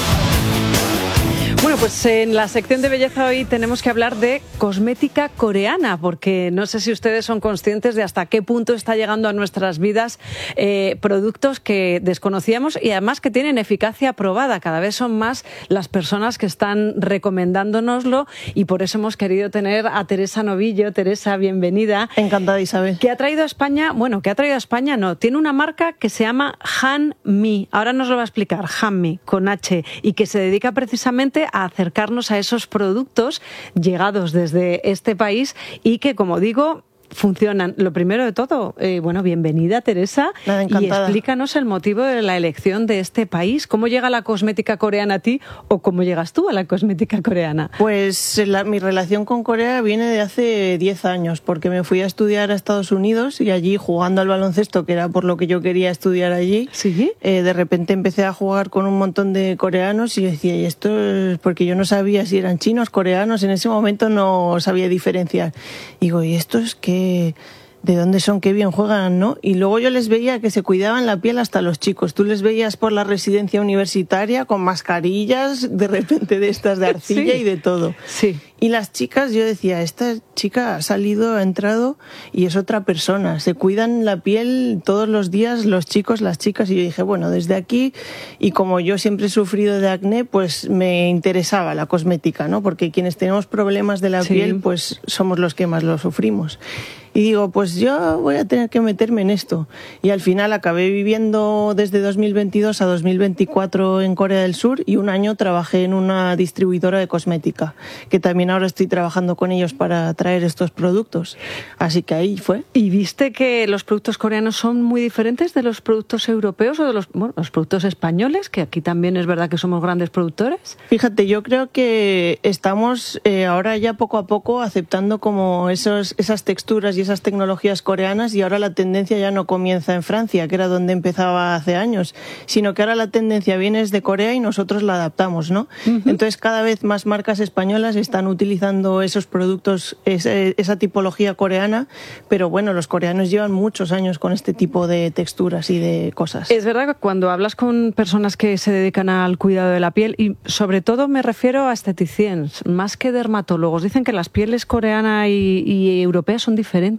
Bueno, pues en la sección de belleza hoy tenemos que hablar de cosmética coreana, porque no sé si ustedes son conscientes de hasta qué punto está llegando a nuestras vidas eh, productos que desconocíamos y además que tienen eficacia probada. Cada vez son más las personas que están recomendándonoslo y por eso hemos querido tener a Teresa Novillo. Teresa, bienvenida. Encantada, Isabel. ¿Qué ha traído a España? Bueno, ¿qué ha traído a España? No, tiene una marca que se llama Hanmi. Ahora nos lo va a explicar, Hanmi, con H, y que se dedica precisamente a acercarnos a esos productos llegados desde este país y que, como digo, funcionan. Lo primero de todo, eh, bueno, bienvenida, Teresa. Nada, y explícanos el motivo de la elección de este país. ¿Cómo llega la cosmética coreana a ti o cómo llegas tú a la cosmética coreana? Pues la, mi relación con Corea viene de hace diez años, porque me fui a estudiar a Estados Unidos y allí, jugando al baloncesto, que era por lo que yo quería estudiar allí, ¿sí? eh, de repente empecé a jugar con un montón de coreanos y decía, y esto es porque yo no sabía si eran chinos, coreanos, en ese momento no sabía diferenciar. Y digo, ¿y esto es qué? ¿De dónde son? Qué bien juegan, ¿no? Y luego yo les veía que se cuidaban la piel hasta los chicos. Tú les veías por la residencia universitaria con mascarillas, de repente de estas de arcilla, sí, y de todo. Sí. Y las chicas, yo decía, esta chica ha salido, ha entrado y es otra persona. Se cuidan la piel todos los días los chicos, las chicas. Y yo dije, bueno, desde aquí, y como yo siempre he sufrido de acné, pues me interesaba la cosmética, ¿no? Porque quienes tenemos problemas de la sí. piel, pues somos los que más lo sufrimos. Y digo, pues yo voy a tener que meterme en esto. Y al final acabé viviendo desde dos mil veintidós a dos mil veinticuatro en Corea del Sur y un año trabajé en una distribuidora de cosmética, que también ahora estoy trabajando con ellos para traer estos productos. Así que ahí fue. ¿Y viste que los productos coreanos son muy diferentes de los productos europeos o de los, bueno, los productos españoles, que aquí también es verdad que somos grandes productores? Fíjate, yo creo que estamos eh, ahora ya poco a poco aceptando como esos, esas texturas y esas tecnologías coreanas, y ahora la tendencia ya no comienza en Francia, que era donde empezaba hace años, sino que ahora la tendencia viene desde Corea y nosotros la adaptamos, ¿no? Uh-huh. Entonces cada vez más marcas españolas están utilizando esos productos, esa, esa tipología coreana, pero bueno, los coreanos llevan muchos años con este tipo de texturas y de cosas. Es verdad que cuando hablas con personas que se dedican al cuidado de la piel, y sobre todo me refiero a esteticiens, más que dermatólogos, dicen que las pieles coreana y, y europea son diferentes.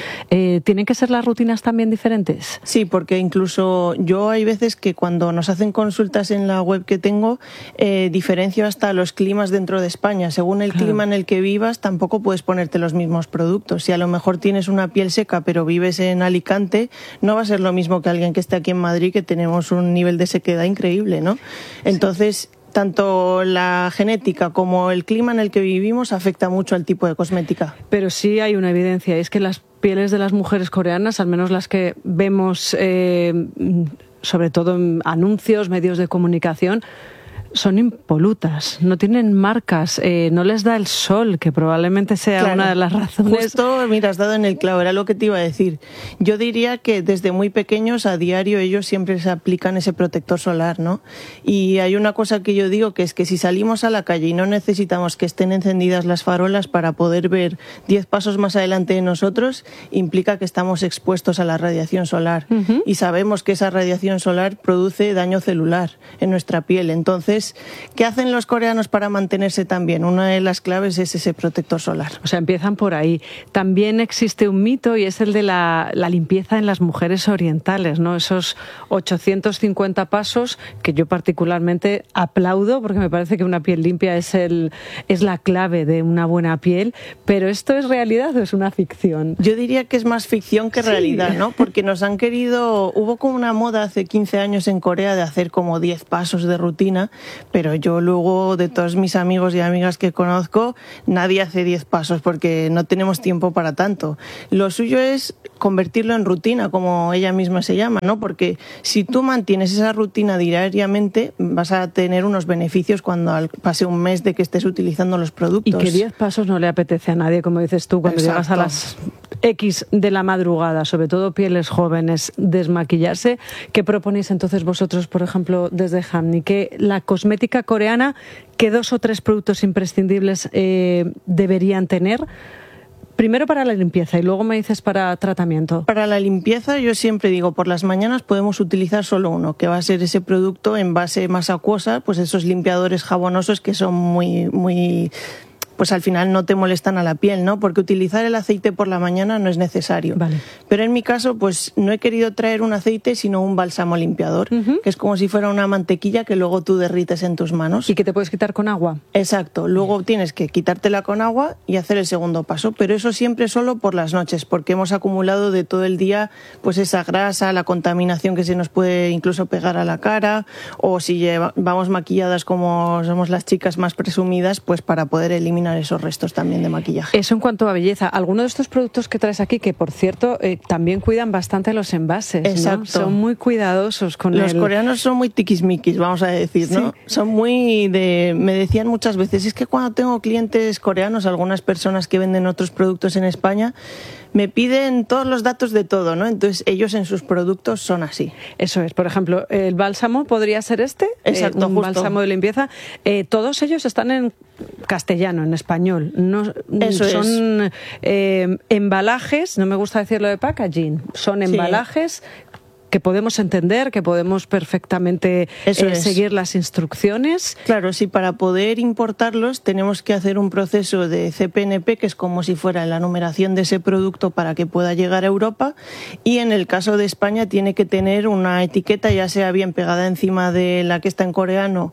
Eh, ¿Tienen que ser las rutinas también diferentes? Sí, porque incluso yo hay veces que cuando nos hacen consultas en la web que tengo, eh, diferencio hasta los climas dentro de España. Según el claro. clima en el que vivas, tampoco puedes ponerte los mismos productos. Si a lo mejor tienes una piel seca pero vives en Alicante, no va a ser lo mismo que alguien que esté aquí en Madrid, que tenemos un nivel de sequedad increíble, ¿no? Entonces... Sí. Tanto la genética como el clima en el que vivimos afecta mucho al tipo de cosmética. Pero sí hay una evidencia, es que las pieles de las mujeres coreanas, al menos las que vemos eh, sobre todo en anuncios, medios de comunicación, son impolutas, no tienen marcas, eh, no les da el sol, que probablemente sea Claro. una de las razones. Justo, mira, has dado en el clavo, era lo que te iba a decir. Yo diría que desde muy pequeños, a diario, ellos siempre se aplican ese protector solar, ¿no? Y hay una cosa que yo digo, que es que si salimos a la calle y no necesitamos que estén encendidas las farolas para poder ver diez pasos más adelante de nosotros, implica que estamos expuestos a la radiación solar. Uh-huh. Y sabemos que esa radiación solar produce daño celular en nuestra piel. Entonces, ¿qué hacen los coreanos para mantenerse tan bien? Una de las claves es ese protector solar. O sea, empiezan por ahí. También existe un mito y es el de la, la limpieza en las mujeres orientales, ¿no? Esos ochocientos cincuenta pasos que yo particularmente aplaudo porque me parece que una piel limpia es, el, es la clave de una buena piel, pero ¿esto es realidad o es una ficción? Yo diría que es más ficción que realidad, sí. ¿no? Porque nos han querido... Hubo como una moda hace quince años en Corea de hacer como diez pasos de rutina, pero yo luego de todos mis amigos y amigas que conozco, nadie hace diez pasos porque no tenemos tiempo para tanto. Lo suyo es convertirlo en rutina, como ella misma se llama, ¿no? Porque si tú mantienes esa rutina diariamente, vas a tener unos beneficios cuando pase un mes de que estés utilizando los productos. Y que diez pasos no le apetece a nadie, como dices tú, cuando Exacto. llegas a las X de la madrugada, sobre todo pieles jóvenes, desmaquillarse. ¿Qué proponéis entonces vosotros, por ejemplo, desde Hamni? Que la cosmética coreana, ¿qué dos o tres productos imprescindibles eh, deberían tener? Primero para la limpieza y luego me dices para tratamiento. Para la limpieza yo siempre digo, por las mañanas podemos utilizar solo uno, que va a ser ese producto en base más acuosa, pues esos limpiadores jabonosos que son muy, muy... pues al final no te molestan a la piel, ¿no? Porque utilizar el aceite por la mañana no es necesario. Vale. Pero en mi caso, pues no he querido traer un aceite, sino un bálsamo limpiador, uh-huh. que es como si fuera una mantequilla que luego tú derrites en tus manos. ¿Y que te puedes quitar con agua? Exacto. Luego tienes que quitártela con agua y hacer el segundo paso. Pero eso siempre solo por las noches, porque hemos acumulado de todo el día pues esa grasa, la contaminación que se nos puede incluso pegar a la cara, o si lleva, vamos maquilladas como somos las chicas más presumidas, pues para poder eliminar esos restos también de maquillaje. Eso en cuanto a belleza. Algunos de estos productos que traes aquí, que por cierto eh, también cuidan bastante los envases, Exacto. ¿no? Son muy cuidadosos con los el... coreanos son muy tiquismiquis, vamos a decir, ¿no? Sí. Son muy de... Me decían muchas veces, es que cuando tengo clientes coreanos, algunas personas que venden otros productos en España, me piden todos los datos de todo, ¿no? Entonces ellos en sus productos son así. Eso es. Por ejemplo, el bálsamo podría ser este. Exacto, eh, un justo. bálsamo de limpieza. Eh, todos ellos están en castellano, en español. No, Eso son es. eh, embalajes, no me gusta decirlo de packaging, son embalajes... Sí. que podemos entender, que podemos perfectamente eh, seguir las instrucciones. Claro, sí, para poder importarlos tenemos que hacer un proceso de C P N P, que es como si fuera la numeración de ese producto para que pueda llegar a Europa, y en el caso de España tiene que tener una etiqueta, ya sea bien pegada encima de la que está en coreano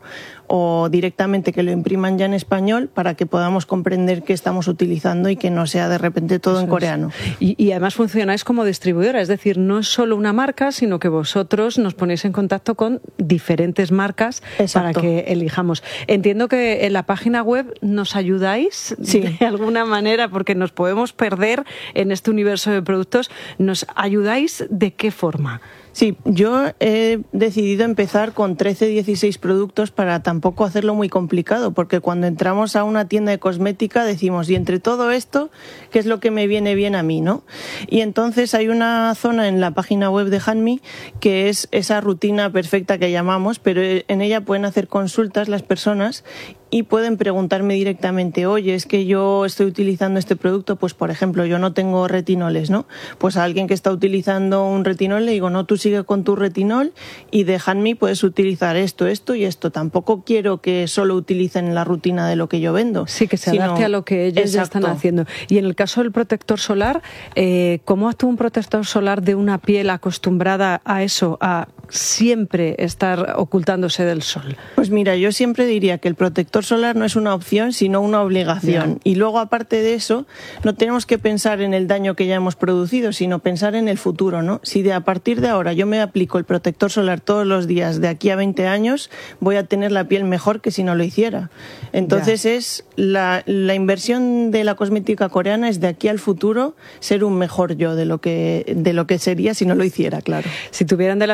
o directamente que lo impriman ya en español, para que podamos comprender qué estamos utilizando y que no sea de repente todo Eso en coreano. Y, y además funcionáis como distribuidora, es decir, no es solo una marca, sino que vosotros nos ponéis en contacto con diferentes marcas Exacto. para que elijamos. Entiendo que en la página web nos ayudáis sí. de alguna manera, porque nos podemos perder en este universo de productos. ¿Nos ayudáis de qué forma? Sí, yo he decidido empezar con trece, dieciséis productos para tampoco hacerlo muy complicado, porque cuando entramos a una tienda de cosmética decimos, y entre todo esto, ¿qué es lo que me viene bien a mí, no? Y entonces hay una zona en la página web de Hanmi que es esa rutina perfecta que llamamos, pero en ella pueden hacer consultas las personas y pueden preguntarme directamente, oye, es que yo estoy utilizando este producto, pues por ejemplo, yo no tengo retinoles, ¿no? Pues a alguien que está utilizando un retinol le digo, no, tú sigue con tu retinol y de Hanmi puedes utilizar esto, esto y esto. Tampoco quiero que solo utilicen la rutina de lo que yo vendo. Sí, que se sino... adapte a lo que ellos Exacto. ya están haciendo. Y en el caso del protector solar, eh, ¿cómo actúa un protector solar de una piel acostumbrada a eso, a siempre estar ocultándose del sol? Pues mira, yo siempre diría que el protector solar no es una opción, sino una obligación. Yeah. Y luego, aparte de eso, no tenemos que pensar en el daño que ya hemos producido, sino pensar en el futuro, ¿no? Si de a partir de ahora yo me aplico el protector solar todos los días de aquí a veinte años, voy a tener la piel mejor que si no lo hiciera. Entonces yeah. es la, la inversión de la cosmética coreana es de aquí al futuro ser un mejor yo de lo que, de lo que sería si no lo hiciera, claro. Si tuvieran delante a Teresa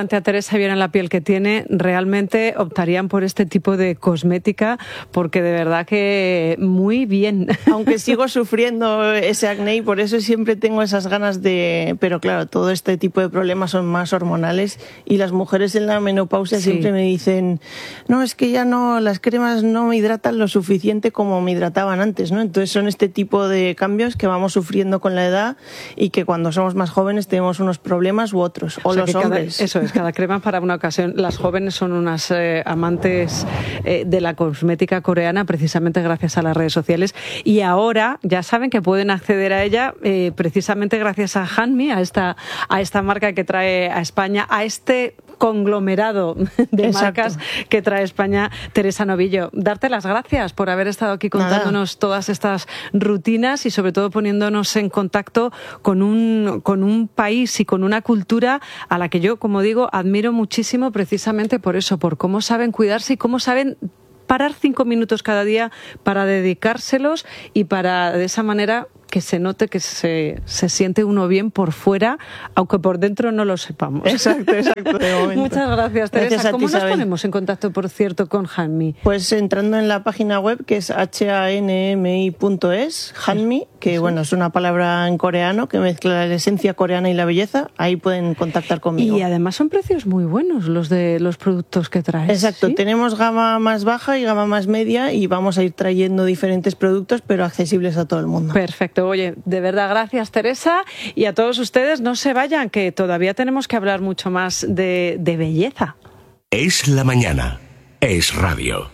Teresa viera la piel que tiene, realmente optarían por este tipo de cosmética, porque de verdad que muy bien. Aunque sigo sufriendo ese acné y por eso siempre tengo esas ganas de... Pero claro, todo este tipo de problemas son más hormonales y las mujeres en la menopausia sí. siempre me dicen, no, es que ya no, las cremas no me hidratan lo suficiente como me hidrataban antes, ¿no? Entonces son este tipo de cambios que vamos sufriendo con la edad y que cuando somos más jóvenes tenemos unos problemas u otros, o, o sea los hombres. Cada, eso es, cada crema para una ocasión. Las jóvenes son unas eh, amantes eh, de la cosmética coreana, precisamente gracias a las redes sociales, y ahora ya saben que pueden acceder a ella eh, precisamente gracias a Hanmi, a esta, a esta marca que trae a España, a este conglomerado de Exacto. marcas que trae España. Teresa Novillo, darte las gracias por haber estado aquí contándonos Nada. todas estas rutinas y sobre todo poniéndonos en contacto con un, con un país y con una cultura a la que yo, como digo, admiro muchísimo precisamente por eso, por cómo saben cuidarse y cómo saben parar cinco minutos cada día para dedicárselos y para de esa manera que se note que se, se siente uno bien por fuera, aunque por dentro no lo sepamos. Exacto, exacto. De momento. Muchas gracias, Teresa. Gracias ¿Cómo ti, nos Isabel. ponemos en contacto, por cierto, con Hanmi? Pues entrando en la página web, que es h a n m i punto es, Hanmi, que bueno, es una palabra en coreano que mezcla la esencia coreana y la belleza. Ahí pueden contactar conmigo. Y además son precios muy buenos los de los productos que traes. Exacto. ¿Sí? Tenemos gama más baja y gama más media y vamos a ir trayendo diferentes productos, pero accesibles a todo el mundo. Perfecto. Oye, de verdad, gracias, Teresa. Y a todos ustedes, no se vayan, que todavía tenemos que hablar mucho más de, de belleza. Es la mañana. Es radio.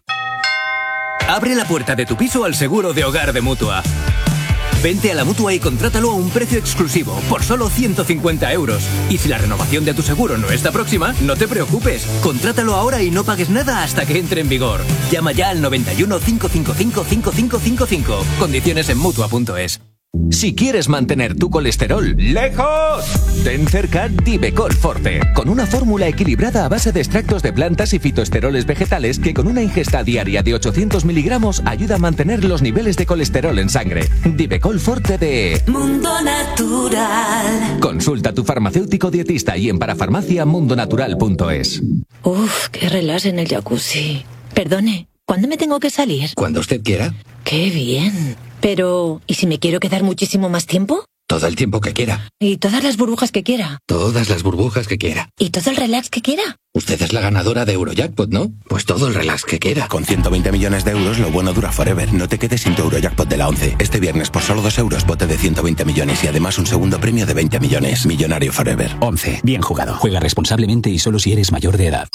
Abre la puerta de tu piso al seguro de hogar de Mutua. Vente a la Mutua y contrátalo a un precio exclusivo, por solo ciento cincuenta euros. Y si la renovación de tu seguro no está próxima, no te preocupes. Contrátalo ahora y no pagues nada hasta que entre en vigor. Llama ya al noventa y uno, cinco cinco cinco, cinco cinco cinco cinco. Condiciones en Mutua punto es. Si quieres mantener tu colesterol lejos, ten cerca Divecol Forte, con una fórmula equilibrada a base de extractos de plantas y fitoesteroles vegetales que con una ingesta diaria de ochocientos miligramos ayuda a mantener los niveles de colesterol en sangre. Divecol Forte de Mundo Natural. Consulta a tu farmacéutico dietista y en parafarmacia mundo natural punto es. Uf, qué relax en el jacuzzi. Perdone, ¿cuándo me tengo que salir? Cuando usted quiera. Qué bien. Pero, ¿y si me quiero quedar muchísimo más tiempo? Todo el tiempo que quiera. ¿Y todas las burbujas que quiera? Todas las burbujas que quiera. ¿Y todo el relax que quiera? Usted es la ganadora de Eurojackpot, ¿no? Pues todo el relax que quiera. Con ciento veinte millones de euros, lo bueno dura forever. No te quedes sin tu Eurojackpot de la once. Este viernes, por solo dos euros, bote de ciento veinte millones y además un segundo premio de veinte millones. Millonario forever. once. Bien jugado. Juega responsablemente y solo si eres mayor de edad.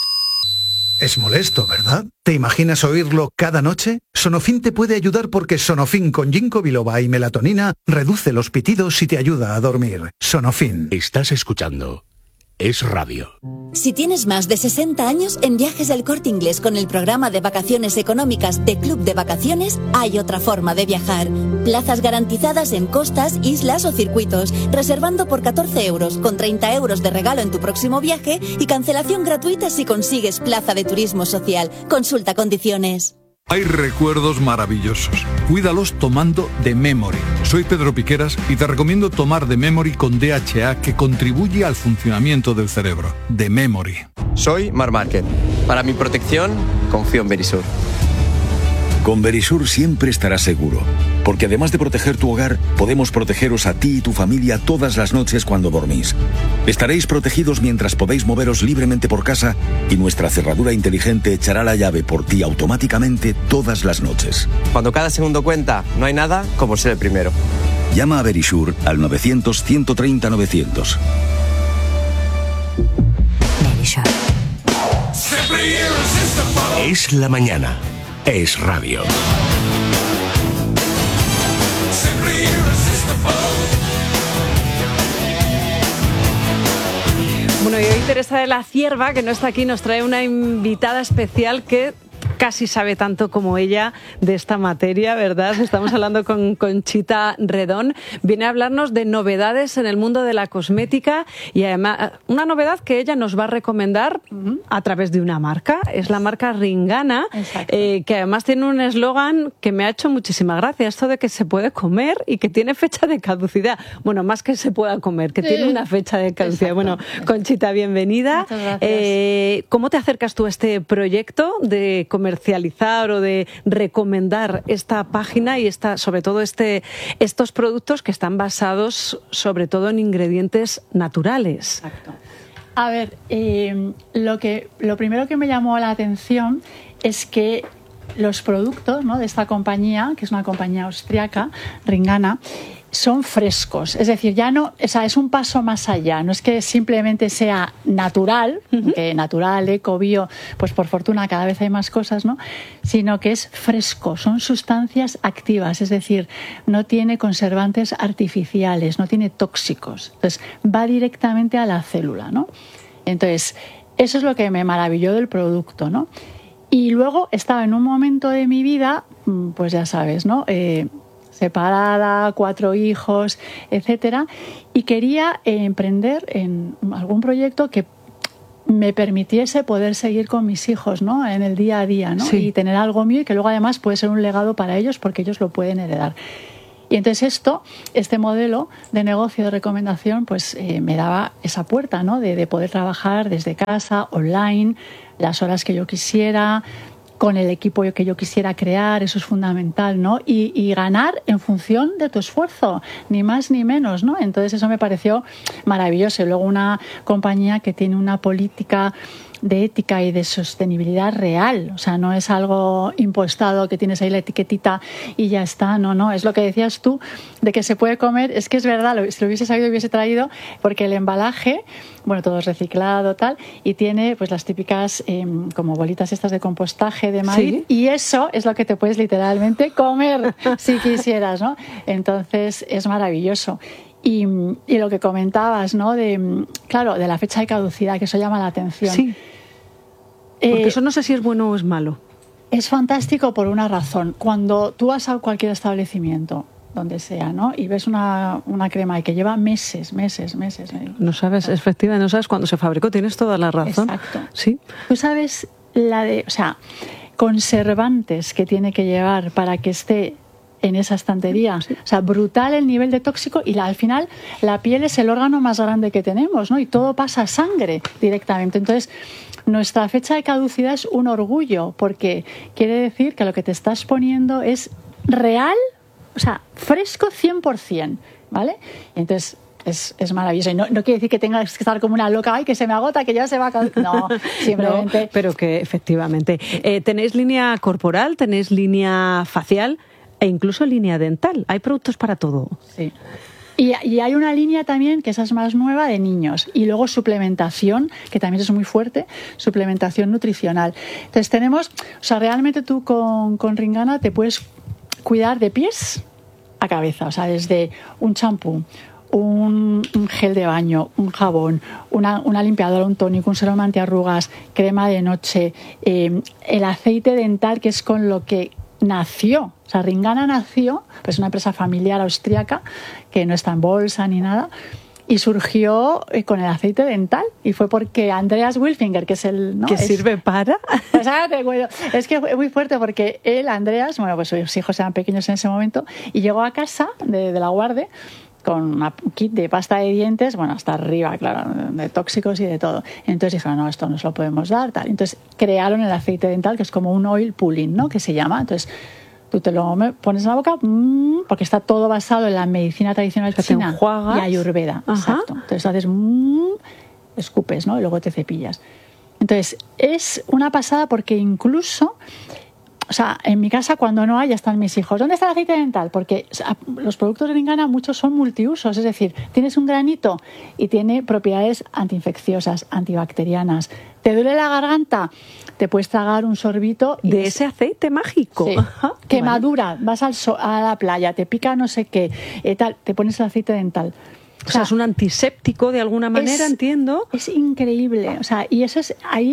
Es molesto, ¿verdad? ¿Te imaginas oírlo cada noche? Sonofin te puede ayudar porque Sonofin con ginkgo biloba y melatonina reduce los pitidos y te ayuda a dormir. Sonofin. Estás escuchando Es Radio. Si tienes más de sesenta años, en Viajes del Corte Inglés con el programa de vacaciones económicas de Club de Vacaciones, hay otra forma de viajar. Plazas garantizadas en costas, islas o circuitos, reservando por catorce euros, con treinta euros de regalo en tu próximo viaje y cancelación gratuita si consigues plaza de turismo social. Consulta condiciones. Hay recuerdos maravillosos. Cuídalos tomando The Memory. Soy Pedro Piqueras y te recomiendo tomar The Memory con D H A, que contribuye al funcionamiento del cerebro. The Memory. Soy Mar Márquez. Para mi protección, confío en Verisur. Con Verisur siempre estarás seguro, porque además de proteger tu hogar, podemos protegeros a ti y tu familia todas las noches cuando dormís. Estaréis protegidos mientras podéis moveros libremente por casa y nuestra cerradura inteligente echará la llave por ti automáticamente todas las noches. Cuando cada segundo cuenta, no hay nada como ser el primero. Llama a Verisur al novecientos, ciento treinta, novecientos. Es la mañana. Es radio. Bueno, y hoy Teresa de la Cierva, que no está aquí, nos trae una invitada especial que casi sabe tanto como ella de esta materia, ¿verdad? Estamos hablando con Conchita Redón. Viene a hablarnos de novedades en el mundo de la cosmética y además una novedad que ella nos va a recomendar uh-huh. a través de una marca. Es la marca Ringana, eh, que además tiene un eslogan que me ha hecho muchísima gracia. Esto de que se puede comer y que tiene fecha de caducidad. Bueno, más que se pueda comer, que sí. tiene una fecha de caducidad. Exacto. Bueno, Conchita, bienvenida. Muchas gracias. Eh, ¿Cómo te acercas tú a este proyecto de comercializar o de recomendar esta página y esta, sobre todo este, estos productos que están basados sobre todo en ingredientes naturales? Exacto. A ver, eh, lo que lo primero que me llamó la atención es que los productos, ¿no?, de esta compañía, que es una compañía austriaca, Ringana, son frescos, es decir, ya no, o sea, es un paso más allá, no es que simplemente sea natural, uh-huh. que natural, eco, bio, pues por fortuna cada vez hay más cosas, ¿no?, sino que es fresco, son sustancias activas, es decir, no tiene conservantes artificiales, no tiene tóxicos, entonces va directamente a la célula, ¿no? Entonces, eso es lo que me maravilló del producto, ¿no? Y luego estaba en un momento de mi vida, pues ya sabes, ¿no?, eh, separada, cuatro hijos, etcétera, y quería eh, emprender en algún proyecto que me permitiese poder seguir con mis hijos, ¿no?, en el día a día, ¿no? Sí. Y tener algo mío y que luego además puede ser un legado para ellos porque ellos lo pueden heredar. Y entonces esto, este modelo de negocio de recomendación, pues eh, me daba esa puerta, ¿no?, de, de poder trabajar desde casa, online, las horas que yo quisiera, con el equipo que yo quisiera crear, eso es fundamental, ¿no? Y, y ganar en función de tu esfuerzo, ni más ni menos, ¿no? Entonces eso me pareció maravilloso. Y luego una compañía que tiene una política de ética y de sostenibilidad real, o sea, no es algo impostado que tienes ahí la etiquetita y ya está, no, no, es lo que decías tú de que se puede comer, es que es verdad, lo, si lo hubiese sabido hubiese traído, porque el embalaje, bueno, todo es reciclado, tal, y tiene pues las típicas eh, como bolitas estas de compostaje de maíz, ¿sí? Y eso es lo que te puedes literalmente comer si quisieras, ¿no? Entonces es maravilloso. Y, y lo que comentabas, ¿no?, de, claro, de la fecha de caducidad, que eso llama la atención. Sí. Porque eh, eso no sé si es bueno o es malo. Es fantástico por una razón. Cuando tú vas a cualquier establecimiento, donde sea, ¿no?, y ves una, una crema y que lleva meses, meses, meses. No sabes, efectivamente, no sabes cuándo se fabricó, tienes toda la razón. Exacto. Sí. Tú sabes la de, o sea, conservantes que tiene que llevar para que esté en esa estantería. Sí. O sea, brutal el nivel de tóxico y la, al final la piel es el órgano más grande que tenemos, ¿no? Y todo pasa a sangre directamente. Entonces, nuestra fecha de caducidad es un orgullo porque quiere decir que lo que te estás poniendo es real, o sea, fresco cien por ciento, ¿vale? Y entonces es, es maravilloso. Y no, no quiere decir que tengas que estar como una loca, ay, que se me agota, que ya se va a caducar. No, simplemente... No, pero que efectivamente. Eh, ¿Tenéis línea corporal? ¿Tenéis línea facial? E incluso línea dental. Hay productos para todo. Sí. Y, y hay una línea también, que esa es más nueva, de niños. Y luego suplementación, que también es muy fuerte, suplementación nutricional. Entonces tenemos, o sea, realmente tú con, con Ringana te puedes cuidar de pies a cabeza. O sea, desde un champú, un, un gel de baño, un jabón, una, una limpiadora, un tónico, un serum antiarrugas, crema de noche, eh, el aceite dental, que es con lo que nació, o sea, Ringana nació, pues una empresa familiar austriaca que no está en bolsa ni nada, y surgió con el aceite dental, y fue porque Andreas Wilfinger, que es el... ¿no? ¿Que es, sirve para? Pues, bueno, es que es muy fuerte porque él, Andreas, bueno, pues sus hijos eran pequeños en ese momento, y llegó a casa de, de la Guardia con un kit de pasta de dientes, bueno, hasta arriba, claro, de tóxicos y de todo. Entonces dijeron, no, esto no se lo podemos dar, tal. Entonces crearon el aceite dental, que es como un oil pulling, ¿no?, que se llama. Entonces tú te lo pones en la boca, mmm, porque está todo basado en la medicina tradicional china y ayurveda. Ajá. Exacto. Entonces haces mmm, escupes, ¿no?, y luego te cepillas. Entonces es una pasada porque incluso... O sea, en mi casa cuando no hay ya están mis hijos. ¿Dónde está el aceite dental? Porque o sea, los productos de Ringana muchos son multiusos. Es decir, tienes un granito y tiene propiedades antiinfecciosas, antibacterianas. ¿Te duele la garganta? Te puedes tragar un sorbito. Y de es... ese aceite mágico. Sí. Ajá, quemadura, vale. Vas al so- a la playa, te pica no sé qué, eh, tal, te pones el aceite dental. O sea, es un antiséptico de alguna manera, es, entiendo. Es increíble. O sea, y eso es ahí...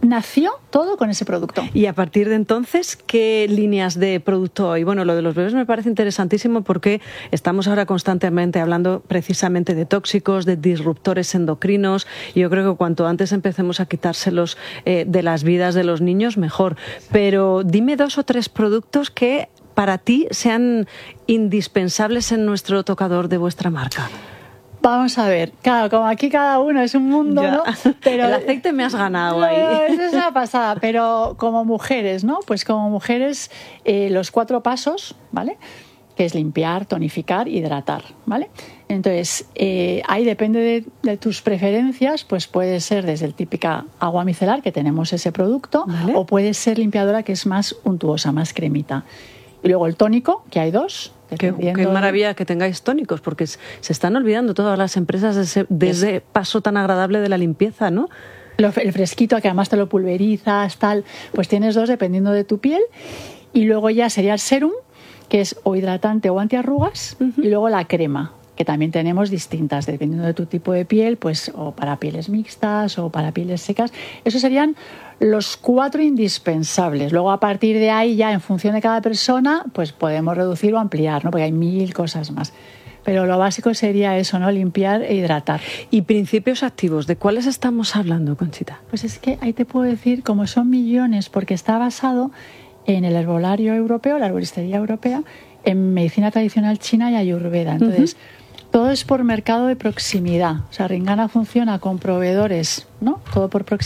nació todo con ese producto. Y a partir de entonces, ¿qué líneas de producto hay? Bueno, lo de los bebés me parece interesantísimo porque estamos ahora constantemente hablando precisamente de tóxicos, de disruptores endocrinos, y yo creo que cuanto antes empecemos a quitárselos eh, de las vidas de los niños, mejor. Pero dime dos o tres productos que para ti sean indispensables en nuestro tocador de vuestra marca. Vamos a ver, claro, como aquí cada uno es un mundo, ya. ¿no? Pero el aceite me has ganado ahí. Eso es una pasada, pero como mujeres, ¿no? Pues como mujeres, eh, los cuatro pasos, ¿vale? Que es limpiar, tonificar, hidratar, ¿vale? Entonces, eh, ahí depende de, de tus preferencias, pues puede ser desde el típica agua micelar, que tenemos ese producto, ¿vale? O puede ser limpiadora, que es más untuosa, más cremita. Y luego el tónico, que hay dos. Qué, qué maravilla que tengáis tónicos, porque se están olvidando todas las empresas de ese, de ese paso tan agradable de la limpieza, ¿no? Lo, el fresquito, que además te lo pulverizas, tal, pues tienes dos dependiendo de tu piel. Y luego ya sería el serum, que es o hidratante o antiarrugas, uh-huh. Y luego la crema, que también tenemos distintas, dependiendo de tu tipo de piel, pues o para pieles mixtas o para pieles secas. Esos serían los cuatro indispensables. Luego, a partir de ahí, ya en función de cada persona, pues podemos reducir o ampliar, ¿no? Porque hay mil cosas más. Pero lo básico sería eso, ¿no? Limpiar e hidratar. ¿Y principios activos? ¿De cuáles estamos hablando, Conchita? Pues es que ahí te puedo decir, como son millones, porque está basado en el herbolario europeo, la herboristería europea, en medicina tradicional china y ayurveda. Entonces, uh-huh. Todo es por mercado de proximidad. O sea, Ringana funciona con proveedores, ¿no? Todo por proximidad.